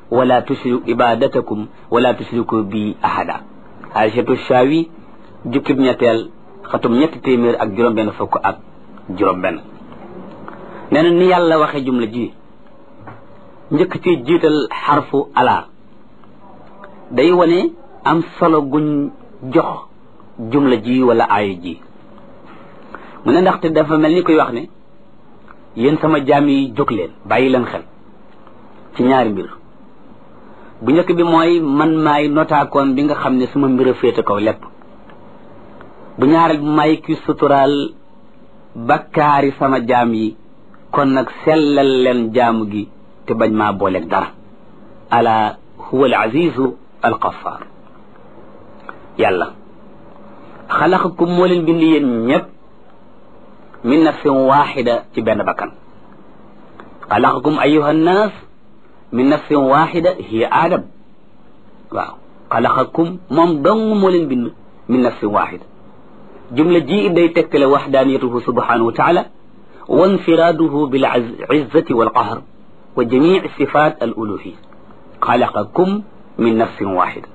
ولا تشركوا بي أحدا عائشة الشاوي جكب نيتال ختم نيت تيمير ak juróom benn fukk ak juróom benn nee na ni yàlla waxe jumla ji njëkk ci jiital xarfu ala day wane am solo guñ jox jumla ji wala aaya ji mu ne ndaxte dafa mel ni koy wax ne yéen sama jaam yi jóg leen bàyyi leen xel ci ñaari mbir bu njëkk bi mooy man maay notaakoon bi nga xam ne suma mbir a féete kaw lépp bu ñaareel bi maay ki suturaal bakkaari sama jaam yi kon nag sellal leen jaamu gi te bañ maa booleeg dara ala huwa al azizu al ghaffar yàlla xalaqakum moo leen bind yéen ñëpp min nafsin waxida ci benn bakkan xalaqakum ayuha nnaas min nafsin waxida hiya aadam waaw xalaqakum moom dong moo leen bind min nafsin waxida jumla ji day tegtale waxdaaniyatuhu subhanahu wa taala wa infiraaduhu bil izzati wal qahr wa jamii sifat al uluhiyya xalaqakum min nafsin waxida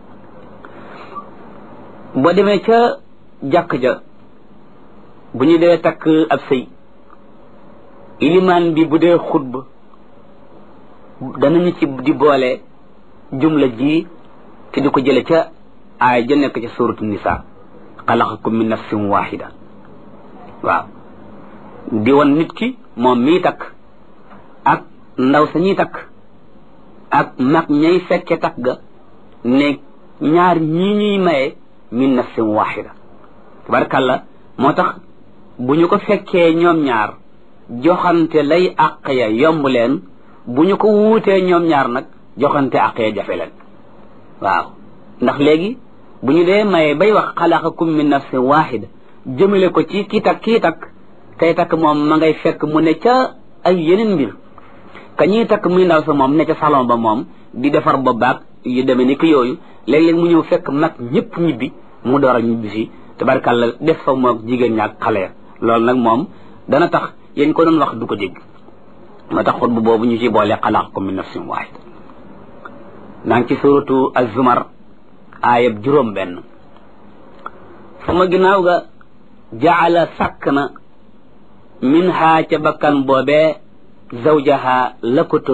boo demee ca jàkk ja bu ñu dee takk ab sëy ilimaan bi bu dee xutba danañu ci di boole jumla ji te di ko jële ca aaya ja nekk ca suratu nisa xalaqakum min nafsin waxida waaw di won nit ki moom mii takk ak ndaw sa ñuy takk ak mag ñay fekke takk ga ne ñaar ñii ñuy maye min nafsin waxida tabarkàlla moo tax bu ñu ko fekkee ñoom ñaar joxante lay àq ya yomb leen bu ñu ko wuutee ñoom ñaar nag joxante àq ya jafe leen waaw ndax léegi bu ñu dee maye bay wax xalaqakum min nafsin waxida jëmale ko ci kii takk kay takk moom ma ngay fekk mu ne ca ay yeneen mbir ka ñuy takk muy ndaw sa moom ne ca salon ba moom di defar ba baag yu demee ni ki yooyu léeg-léeg mu ñëw fekk mag ñëpp ñibbi mu door a ñibbi si tabarkàlla def fa moom jigéen ñaak xale ya loolu nag moom dana tax yéen ko doon wax du ko dégg moo tax xutbu boobu ñu ci boole xalaqakum min nafsin waahida naa ngi ci suratu az-zumar aayab juróom benn sama ginnaaw ga jaala sàkk na minha ca bakkan boobee zawjaha la ko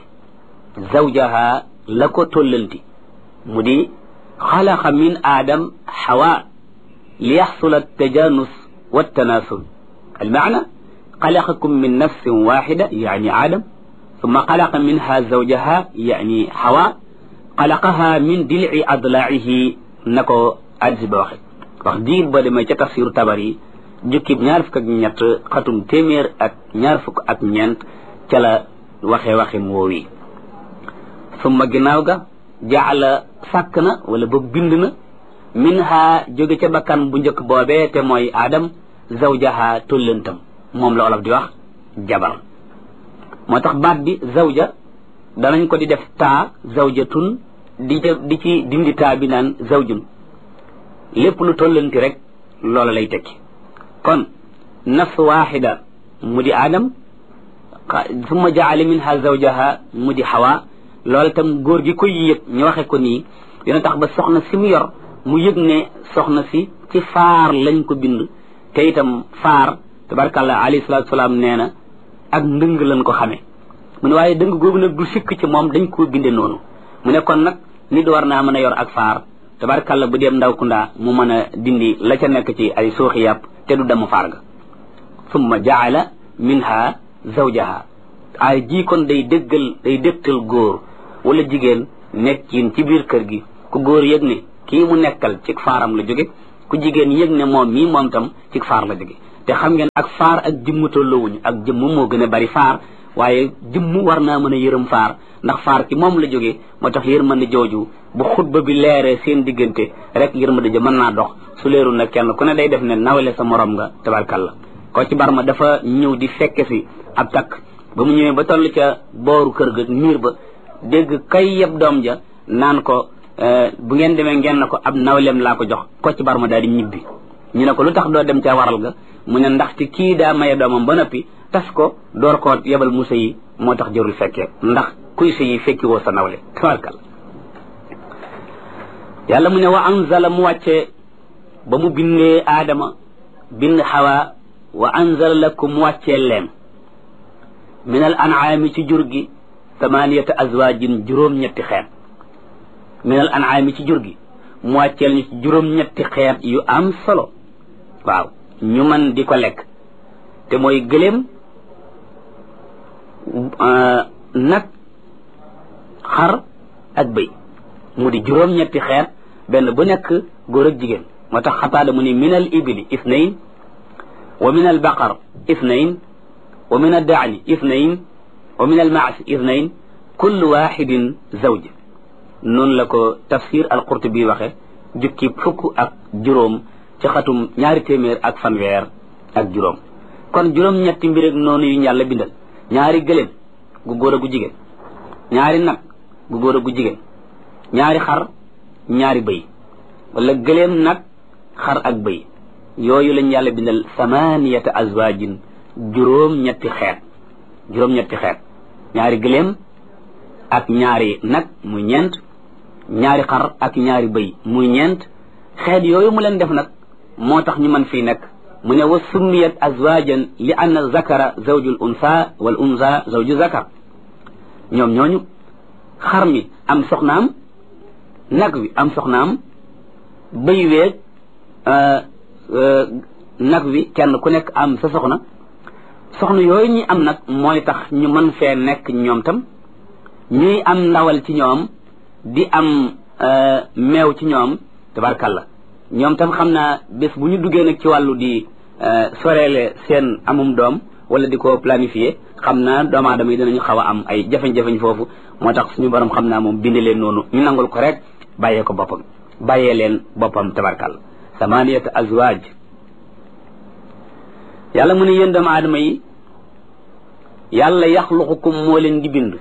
tollanti mu di xalaqa min aadam xawa li yaxsula altajanus waltanasul almaana xalaqakum min nafsin waxida yani aadam summa xalaqa minha zawjaha yani xawa xalaqaha min dilci adlaacihi na ko addis ba waxe wax diir ba demee ca tafsiru tabari jukkib ñaar fukk ak ñett xatum téeméer ak ñaar fukk ak ñeent ca la waxin woowi summa ginnaaw ga jaala sàkk na wala ba bind na minha jóge ca bakkan bu njëkk boobee te mooy aadam zawjaha tollantam moom la olof di wax jabar moo tax baat bi zawja danañ ko di def taa zawjatun di ci dindi taa bi naan zawjun lépp lu tollanti rek loola lay tekki kon nafs waxida mu di aadam summa jaala minha zawjaha mu di xawa loolu tam góor gi koy yëg ñu waxe ko nii dina tax ba soxna si mu yor mu yëg ne soxna si ci faar lañ ko bind te itam faar tabarkàllah alayhi salaatu salaam nee na ak ndëng lañ ko xamee mu ne waaye dëng googu nag du sikk ci moom dañ koo binde noonu mu ne kon nag nit war naa mën a yor ak faar tabarkàllah bu dem ndaw kundaa mu mën a dindi la ca nekk ci ay suuxi yàpp te du dem faar ga summa jaala minha zawjaha ay ji kon day dégtal góor wala jigéen nekkin ci biir kër gi ku góor yëg ne kii mu nekkal ci faaram la jóge ku jigéen yëg ne moom mii moom tam ci faar la jóge te xam ngeen ak faar ak jëmm tolloowuñu ak jëmm moo gën a bari faar waaye jëmm war naa mën a yërëm faar ndax faar ki moom la jóge moo tax yërmande jooju bu xutba bi leeree seen diggante rek yërmande ja mën naa dox su leerul nag kenn ku ne day def ne nawle sa morom nga tabarkalla ko ci barma dafa ñëw di fekke si ab takk ba mu ñëwee ba toll ca booru kër ga miir ba dégg kay yeb doom ja naan ko bu ngeen demee ngeen na ko ab nawleem laa ko jox ko ci barma daal di ñibbi ñu ne ko lu tax doo dem ca waral ga mu ne ndaxte kii daa maye doomam ba noppi tas ko door koo yebal musa yi moo tax jërul fekkee ndax kuy sa yi fekki woo sa nawle tabarkal yàlla mu ne wa anzala mu wàccee ba mu bindee aadama bind xawa wa anzala lakum mu wàccee leen min al an'aami ci jur gi thamaniyata azwaajin juróom-ñetti xeet min al an'aami ci jur gi mu wàcceel ñu ci juróom-ñetti xeet yu am solo waaw ñu mën di ko lekk te mooy gëléem nag xar ak bëy mu di juróom-ñetti xeet benn bu nekk góor ak jigéen moo tax xataada mu ni min al ibili ithnayn wa min al baqar ithnayn wa min al daani ithnayn wa min al maas ithnayn kullu waxidin zawj noonu la ko tafsir al qurtubi waxe jukki fukk ak juróom ci xatum 200 ak fanweer ak juróom kon juróom-ñetti mbir ak noonu yu yàlla bindal ñaari gëléem gu góor a gu jigéen ñaari nag gu góor a gu jigéen ñaari xar ñaari bëy wala gëléem nag xar ak bëy yooyu lañ yàlla bindal samaniyata azwaajin juróom-ñetti xeet ñaari gëléem ak ñaari nag muy ñeent ñaari xar ak ñaari bëy muy ñeent xeet yooyu mu leen def nag moo tax ñu mën fii nekk mu ne wa summiyat azwajan li anna zakara zawjul unsa wal unsa zawju zakar ñoom ñooñu xar mi am soxnaam nag wi am soxnaam bëy weeg nag wi kenn ku nekk am sa soxna yooyu ñi am nag mooy tax ñu mën fee nekk ñoom tam ñuy am ndawal ci ñoom di am meew ci ñoom tabarkalla ñoom tam xam naa bés bu ñu duggee nag ci wàllu di soreele seen amum doom wala di ko planifier xam naa doomu aadama yi dinañu xaw a am ay jafe-jafe foofu moo tax suñu borom xam naa moom bindi leen noonu ñu nangul ko rek bàyyee leen boppam tabarkalla samaniyata azwaaj yàlla mu ne yéen doomu aadama yi yàlla yaxluqukum moo leen di bind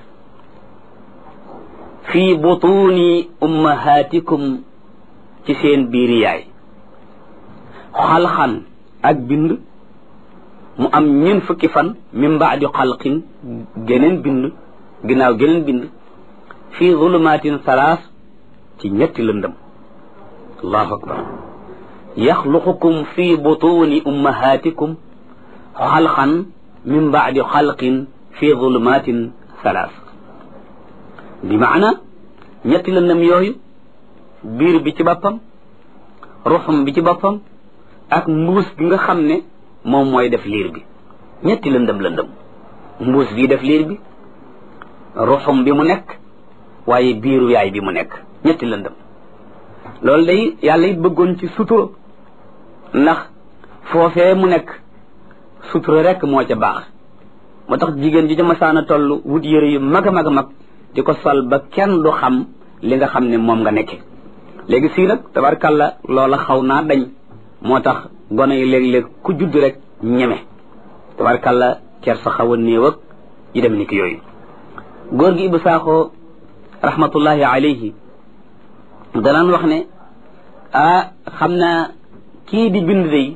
fii butuni ummahatikum ci seen biiri yaay xalxan ak bind mu am ñun fukki fan min baadi xalqin geneen bind ginnaaw geneen bind fii zulumatin salaas ci ñetti lëndëm allahu akbar yaxluqukum fii butuni ummahatikum xalxan min baadi xalqin fii zulumatin salaas bi maana ñetti lëndëm yooyu biir bi ci boppam ruxum bi ci boppam ak mbuus bi nga xam ne moom mooy def liir bi ñetti lëndëm mbuus bii def liir bi ruxum bi mu nekk waaye biiru yaay bi mu nekk ñetti lëndëm loolu day yàlla it bëggoon ci sutura ndax foofee mu nekk sutura rek moo ca baax moo tax jigéen ji ca masaana toll wut yëre yu mag a mag a mag di ko sol ba kenn du xam li nga xam ne moom nga nekke léegi sii nag tabarkalla loola xaw naa dañ moo tax gone yi léeg-léeg ku judd rek ñeme tabarkalla ker sa xaw a néew ak yi dem ni ki yooyu góor gi Ibou Sakho rahmatullahi alayhi danaan wax ne xam naa kii di bind day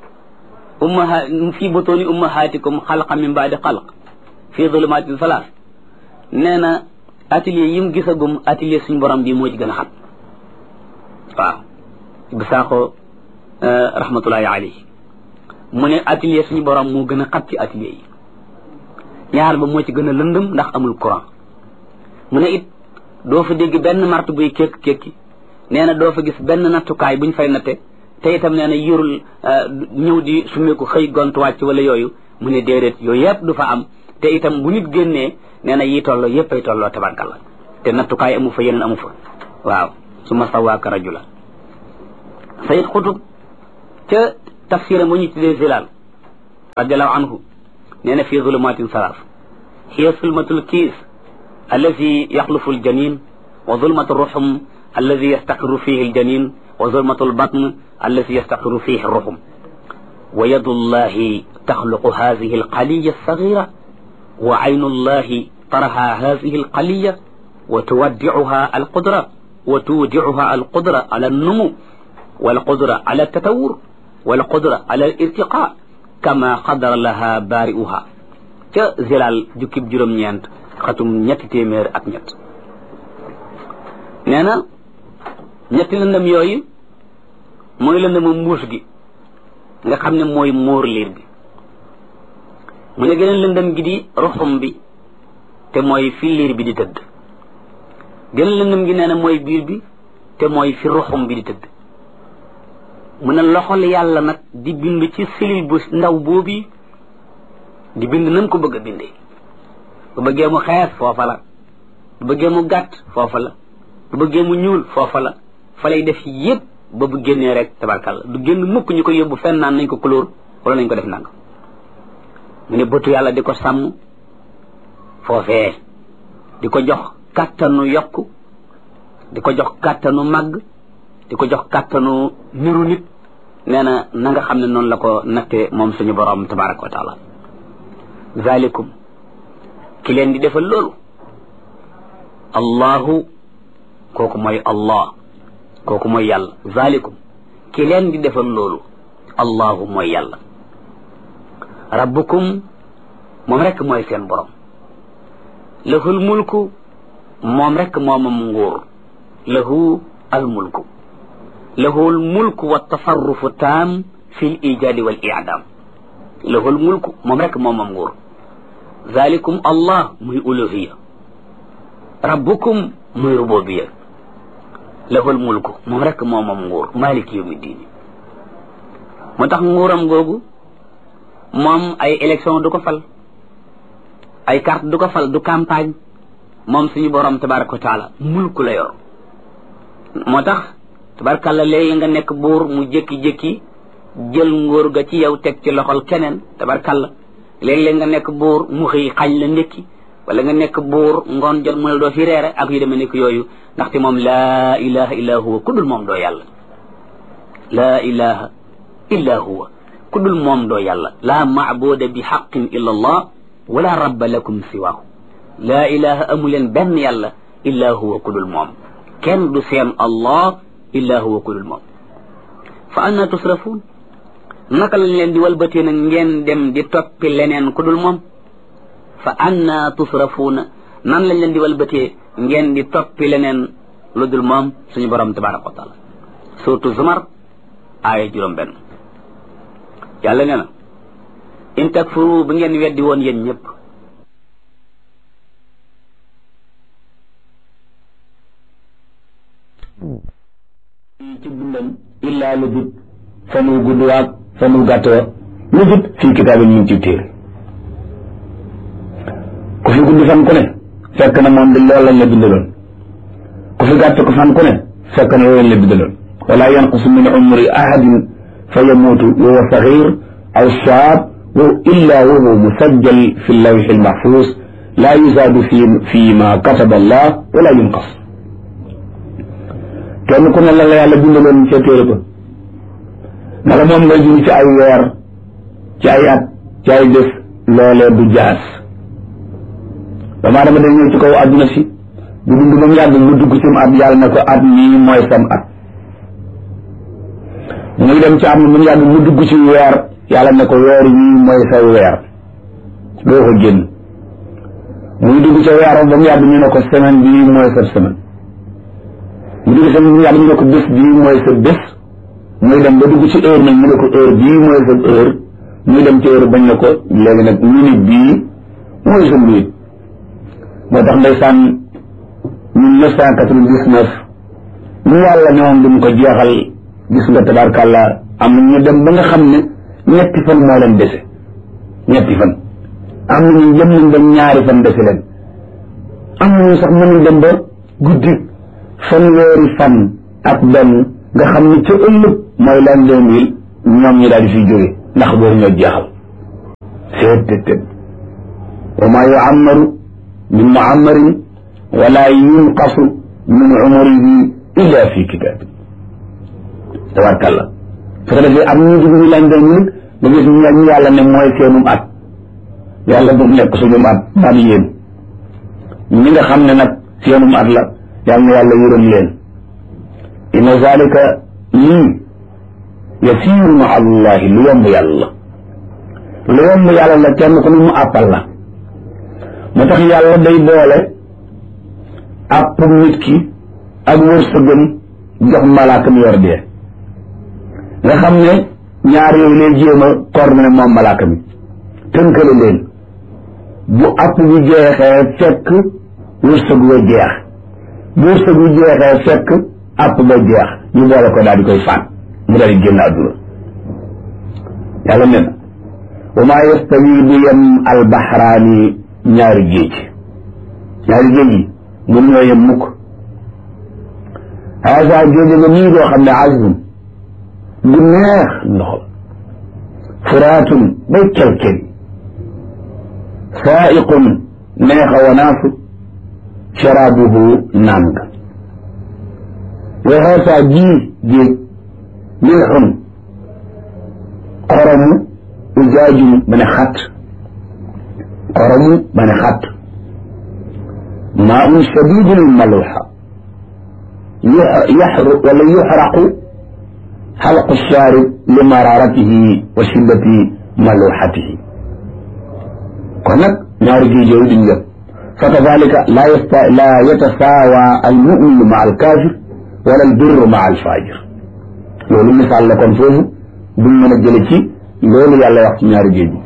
fii butuni ummahatikum xalqa min baadi xalq fii zulumatin salaas nee na atelier yi mu gisagum atelier suñu borom bi moo ci gën a xam waaw Ibou Sakho rahmatullahi alayhi mu ne atelier suñu borom moo gën a xat ci atelier yi ñaar ba moo ci gën a lëndëm ndax amul courant mu ne it doo fa dégg benn martu buy kékki nee na doo fa gis benn nattukaay buñ fay natte te itam nee na yorul ñëw di sumeeku xëy gont wàcc wala yooyu mu ne déedéet yooyu yëpp du fa am te itam bu nit génnee nee na yi tolloo yëpp ay tolloo tabarkalla te nattukaay amu fa yeneen amu fa waaw summa sawaaka rajula sayid xutub ca tafsira mu ñu tuddee Zilaal radiallahu anhu nee na fi zulumatin salaas hiya zulmatul kiis alladi yaxlufu aljanin wa zulmatu ruxum alladi yastaqiru fihi aljanin wa zulmatu albatn alladi yastaqiru fihi ruxum wa yadu llahi taxluqu hadihi alqaliya alsagira wa aynu llahi taraha hadihi alqaliya wa tuwaddicuha alqudra wa tuwdicuha alqudra ala alnumu walqudra ala altatawur walqudra ala alirtiqa kama qadara laha baari'uha ca Zilaal jukkib juróom-ñeent xatum ñetti téeméer ak ñett nee na ñetti lëndëm yooyu mooy lëndëmu mbuus gi nga xam ne mooy móor liir bi mu ne geneen lëndëm gi di ruxum bi te mooy fi liir bi di tëdd geneen lëndëm gi nee na mooy biir bi te mooy fi ruxum bi di tëdd mu ne loxol yàlla nag di bind ci cellule bu ndaw boobu di bind nam ko bëgg a bindee bu bëggee mu xees foofa la bu bëggee mu gàtt foofa la bu bëggee mu ñuul foofa la fa lay def yépp ba bu génnee rek tabarkàlla du génn mukk ñu ko yóbbu fenn naan nañ ko couleur wala nañ ko def nanga mu ne bëtu yàlla di ko sàmm foofee di ko jox kàttanu yokku di ko jox kàttanu màgg di ko jox kàttanu niru nit nee na na nga xam ne noonu la ko natte moom suñu borom tabaraka wa taala zalikum ki leen di defal loolu allahu kooku mooy allah kooku mooy yàlla zalikum ki leen di defal loolu allahu mooy yàlla rabbukum moom rekk mooy seen borom lahul mulku moom rekk moomam nguur lahu al mulku lahu al mulku wa tasarrufu taam fi l ijaadi wal i'daam lahu al mulku moom rekk moomam nguur zalikum allah muy uluhiya rabbukum muy rububiya lahul mulku moom rekk moomam nguur maliki yawmi diini moo tax nguuram googu moom ay élection du ko fal ay carte du ko fal du campagne moom suñu borom tabaraka wa taala mulku la yor moo tax tabarakàlla léegi nga nekk buur mu jékki-jékki jël nguur ga ci yow teg ci loxol keneen tabarakàlla léeg-léeg nga nekk buur mu xëy xañ la ndékki wala nga nekk buur ngoon jot mu ne doo fi reere ak yu demee nekk yooyu ndaxte moom laa ilaha illa huwa ku dul moom doo yàlla laa ilaha illa huwa ku dul moom doo yàlla laa maabuda bi xaqin illa allah wala rabba lakum siwaahu laa ilaha amu leen benn yàlla illa huwa ku dul moom kenn du seen allah illa huwa ku dul moom fa anna tusrafuun naka lañ leen di walbatee nag ngeen dem di toppi leneen ku dul moom fa anna tusrafuuna nan lañ leen di walbatee ngeen di toppi leneen lu dul moom suñu borom tabaraka wa taala surtout Zumar aaya juróom-benn yàlla nee na in takfuru bu ngeen weddi woon yéen ñëpp ci dundam illaa lu dut fanu gudd waag fanu gàtt wa lu dut fii kitaabin ñu ngi ci téere ku fi gudd fan ku ne fekk na moom di loolu lañ la bindaloon ku fi gàtt ko fan ku ne fekk na loolu lañ la bindaloon wala yanqusu min umri ahadin fa yamuutu wa huwa saxiir aw shaab illa wa huwa musajjal fi lawxi almaxfuus laa yuzaadu fi ma kataba allah wala yunqas kenn ku ne la la yàlla bindaloon ca téere ba naka moom ngay dund ci ay weer ci ay at ci ay bés loolee du jaas damaa dama day ñëw ci kaw àdduna si bu dund ba mu yàgg mu dugg ci mu at yàlla ne ko at mii mooy sam at muy dem ci at mi mu yàgg mu dugg ci weer yàlla ne ko weer yii mooy sa weer doo ko génn muy dugg ca weeram ba mu yàgg ñu ne ko semaine bii mooy sa semaine mu dugg sa mu yàgg ñu ne ko bés bii mooy sa bés muy dem ba dugg ci heure nag ñu ne ko heure bii mooy sa heure muy dem ci heure bañ ne ko léegi nag minute bii mooy sa minute moo tax ndeysaan 1999 ñu yàlla ñoom duñ ko jeexal gis nga tabarkàlla am na ñu dem ba nga xam ne ñetti fan moo leen dese ñetti fan am na ñu jëm nañ ba ñaari fan dese leen am na ñu sax mënuñ dem ba guddi fanweeri fan ak benn nga xam ni ca ëllëg mooy l'an 2000 ñoom ñi daal di fiy jóge ndax boobu ñoo jeexal seet wa maa yu'ammaru min mu'ammarin wala yunqasu min umrihi illa fi kitab tabarkalla su ko defee am ñu dugg ñu l'an 2000 nga gis ñu yàlla ne mooy seenum at yàlla bu nekk suñum at maa di yéen ñi nga xam ne nag seenum at la yàlla na yàlla yërëm leen inna zalika lii yasiiru ma allahi lu yomb yàlla la kenn ku ne mu àppal la moo tax yàlla day boole àpp nit ki ak wërsëgam jox malaaka mi yor dee nga xam ne ñaar yooyu lay jéem a coordonné moom malaaka mi tënkale leen bu àpp bi jeexee fekk wërsëg wa jeex bu wërsëg bi jeexee fekk àpp ba jeex ñu boole ko daal di koy faat mu daal di génn àdduna yàlla nee na wa maa yastawi du yem albaxraani ñaari géej yi mun ñoo yem mukk haasa géej nga nii doo xam ne azbun bu neex ndox furaatun bay kelkel saaiqun neexa wanaasu sharaabuhu naan nga wa haasa géej milxun xoromu ujaajum ba ne xat maa un shadidul maluxa yuxraqu xalqu shaarib li mararatihi wa shiddati maluxatihi kon nag ñaari géej yooyu duñ yëpp fa kadalika laa yatasaawa almuminu ma alkaafir wala albirru ma alfajir loolu misaal la kon foofu duñ mën a jële ci loolu yàlla wax ci ñaari géej yi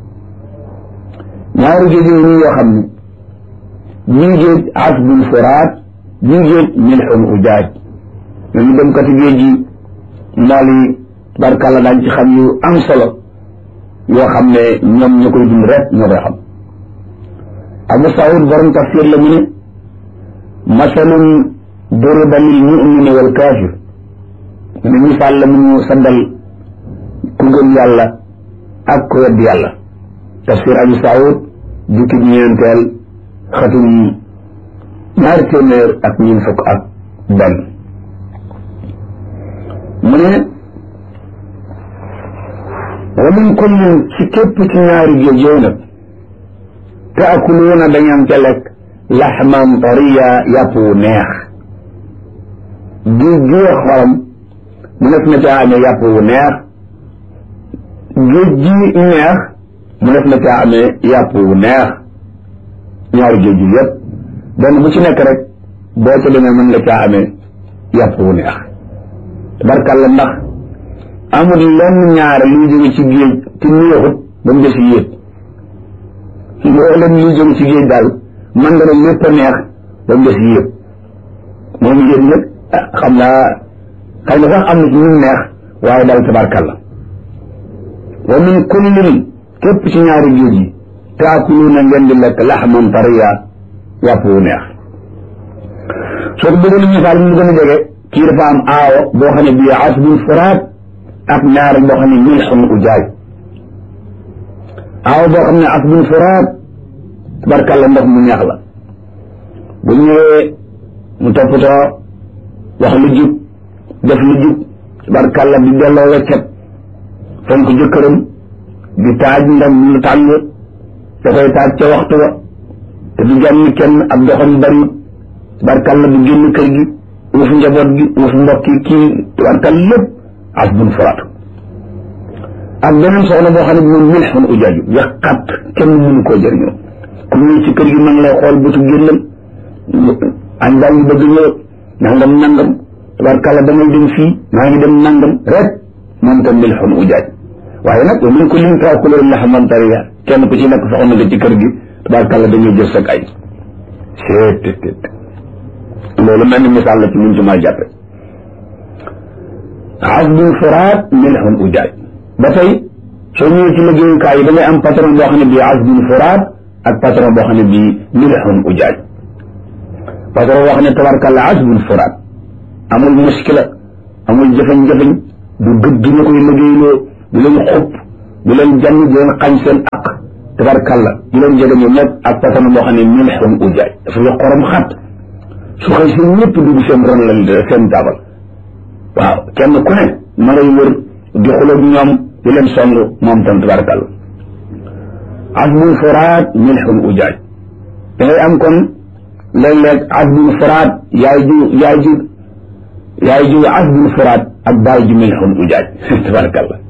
ñaari géej yi nii yoo xam ne bii géej asbun furaat bii géej milxun ujaaj ñooñu dem kati géej yi mool yi barkàlla daañ ci xam yu am solo yoo xam ne ñoom ñoo koy dund rek ñoo koy xam Abu Saoud borom tafsir la mu ne masalun duriba lil mumini wal kaafir mu ne misaal la mu ñu saddal ku gëm yàlla ak ku wedd yàlla tafsir Abu Saoud jukkib ñeenteel xatum 221 mu ne wa min kullin ci képp ci ñaari géej yooyu nag taakuluuna dañam ca lekk laxman tariya yàpp wu neex géej gi xorom mu nekk na caa amee yàpp wu neex géej gi neex mu nekk na caa amee yàpp wu neex ñaari géej gi yëpp benn bu ci nekk rek boo ca demee mën nga caa amee yàpp wu neex barkalla ndax amul lenn ñaare luy jóge ci géej ci neexut ba mu des yéet loo leen luy jóge ci géej daal man nga ne lépp a neex ba mu des yéet moom yéet nag xam naa xëy na sax am na ci ñu neex waaye daal tabarkalla wa min kullin képp ci ñaari géej yi taakuluuna ngeen di lekk laxman tariya yàpp wu neex soo ko bëggoon misaal mu gën a jege kii dafa am aawo boo xam ne bii asbun furaat ak ñaar boo xam ne milxun ujaaj aawo boo xam ne asbun furaat tabarkalla ndox mu neex la bu ñëwee mu toppatoo wax lu jub def lu jub tabarkalla di delloo weccet fonk jëkkëram di taaj ndam lu tàng da koy taaj ca waxtu wa te du jànni kenn ab doxam bari tabarkalla du génn kër gi uuf njaboot gi uuf mbokki kii tabarkalla lépp asbun furaat ak beneen soxna boo xam ne bi moom milxun ujaaju yàqat kenn mënu koo jëriñoo ku ñëw ci kër gi ma ngi lay xool bëtu génnam añ baa ngi bëgg ñëw nangam tabarkalla damay dem fii maa ngi dem nangam rek moom tam milxun ujaaj waaye nag wa min kullin taakuluuna laxman tariya kenn ku ci nekk soxna nga ci kër gi tabarkalla dañuy jël sa ay seet loolu mel ni misaal la ci muñ ci maa jàppe asbun furaat milxun ujaaj ba tey soo ñëwee ci liggéeyukaay yi da ngay am patron boo xam ne bii asbun furaat ak patron boo xam ne bii milxun ujaaj patron boo xam ne tabarkalla asbun furaat amul muskila amul jëfañ-jëfañ du gëdd ñu koy liggéeyloo du leen xupp du leen jànn du leen xañ seen aq tabarkalla du leen jege ñoom ñëpp ak patana boo xam ne milxun ujaaj dafa yo xorom xat su xëy si ñëpp dugg seen ron la seen taabal waaw kenn ku ne ma ngay wër di xuloog ñoom di leen song moom tam tabarkalla asbun furaat milxun ujaaj da ngay am kon léeg-léeg asbun furaat yaay ju asbun furaat ak baay ju milxun ujaaj tabarkalla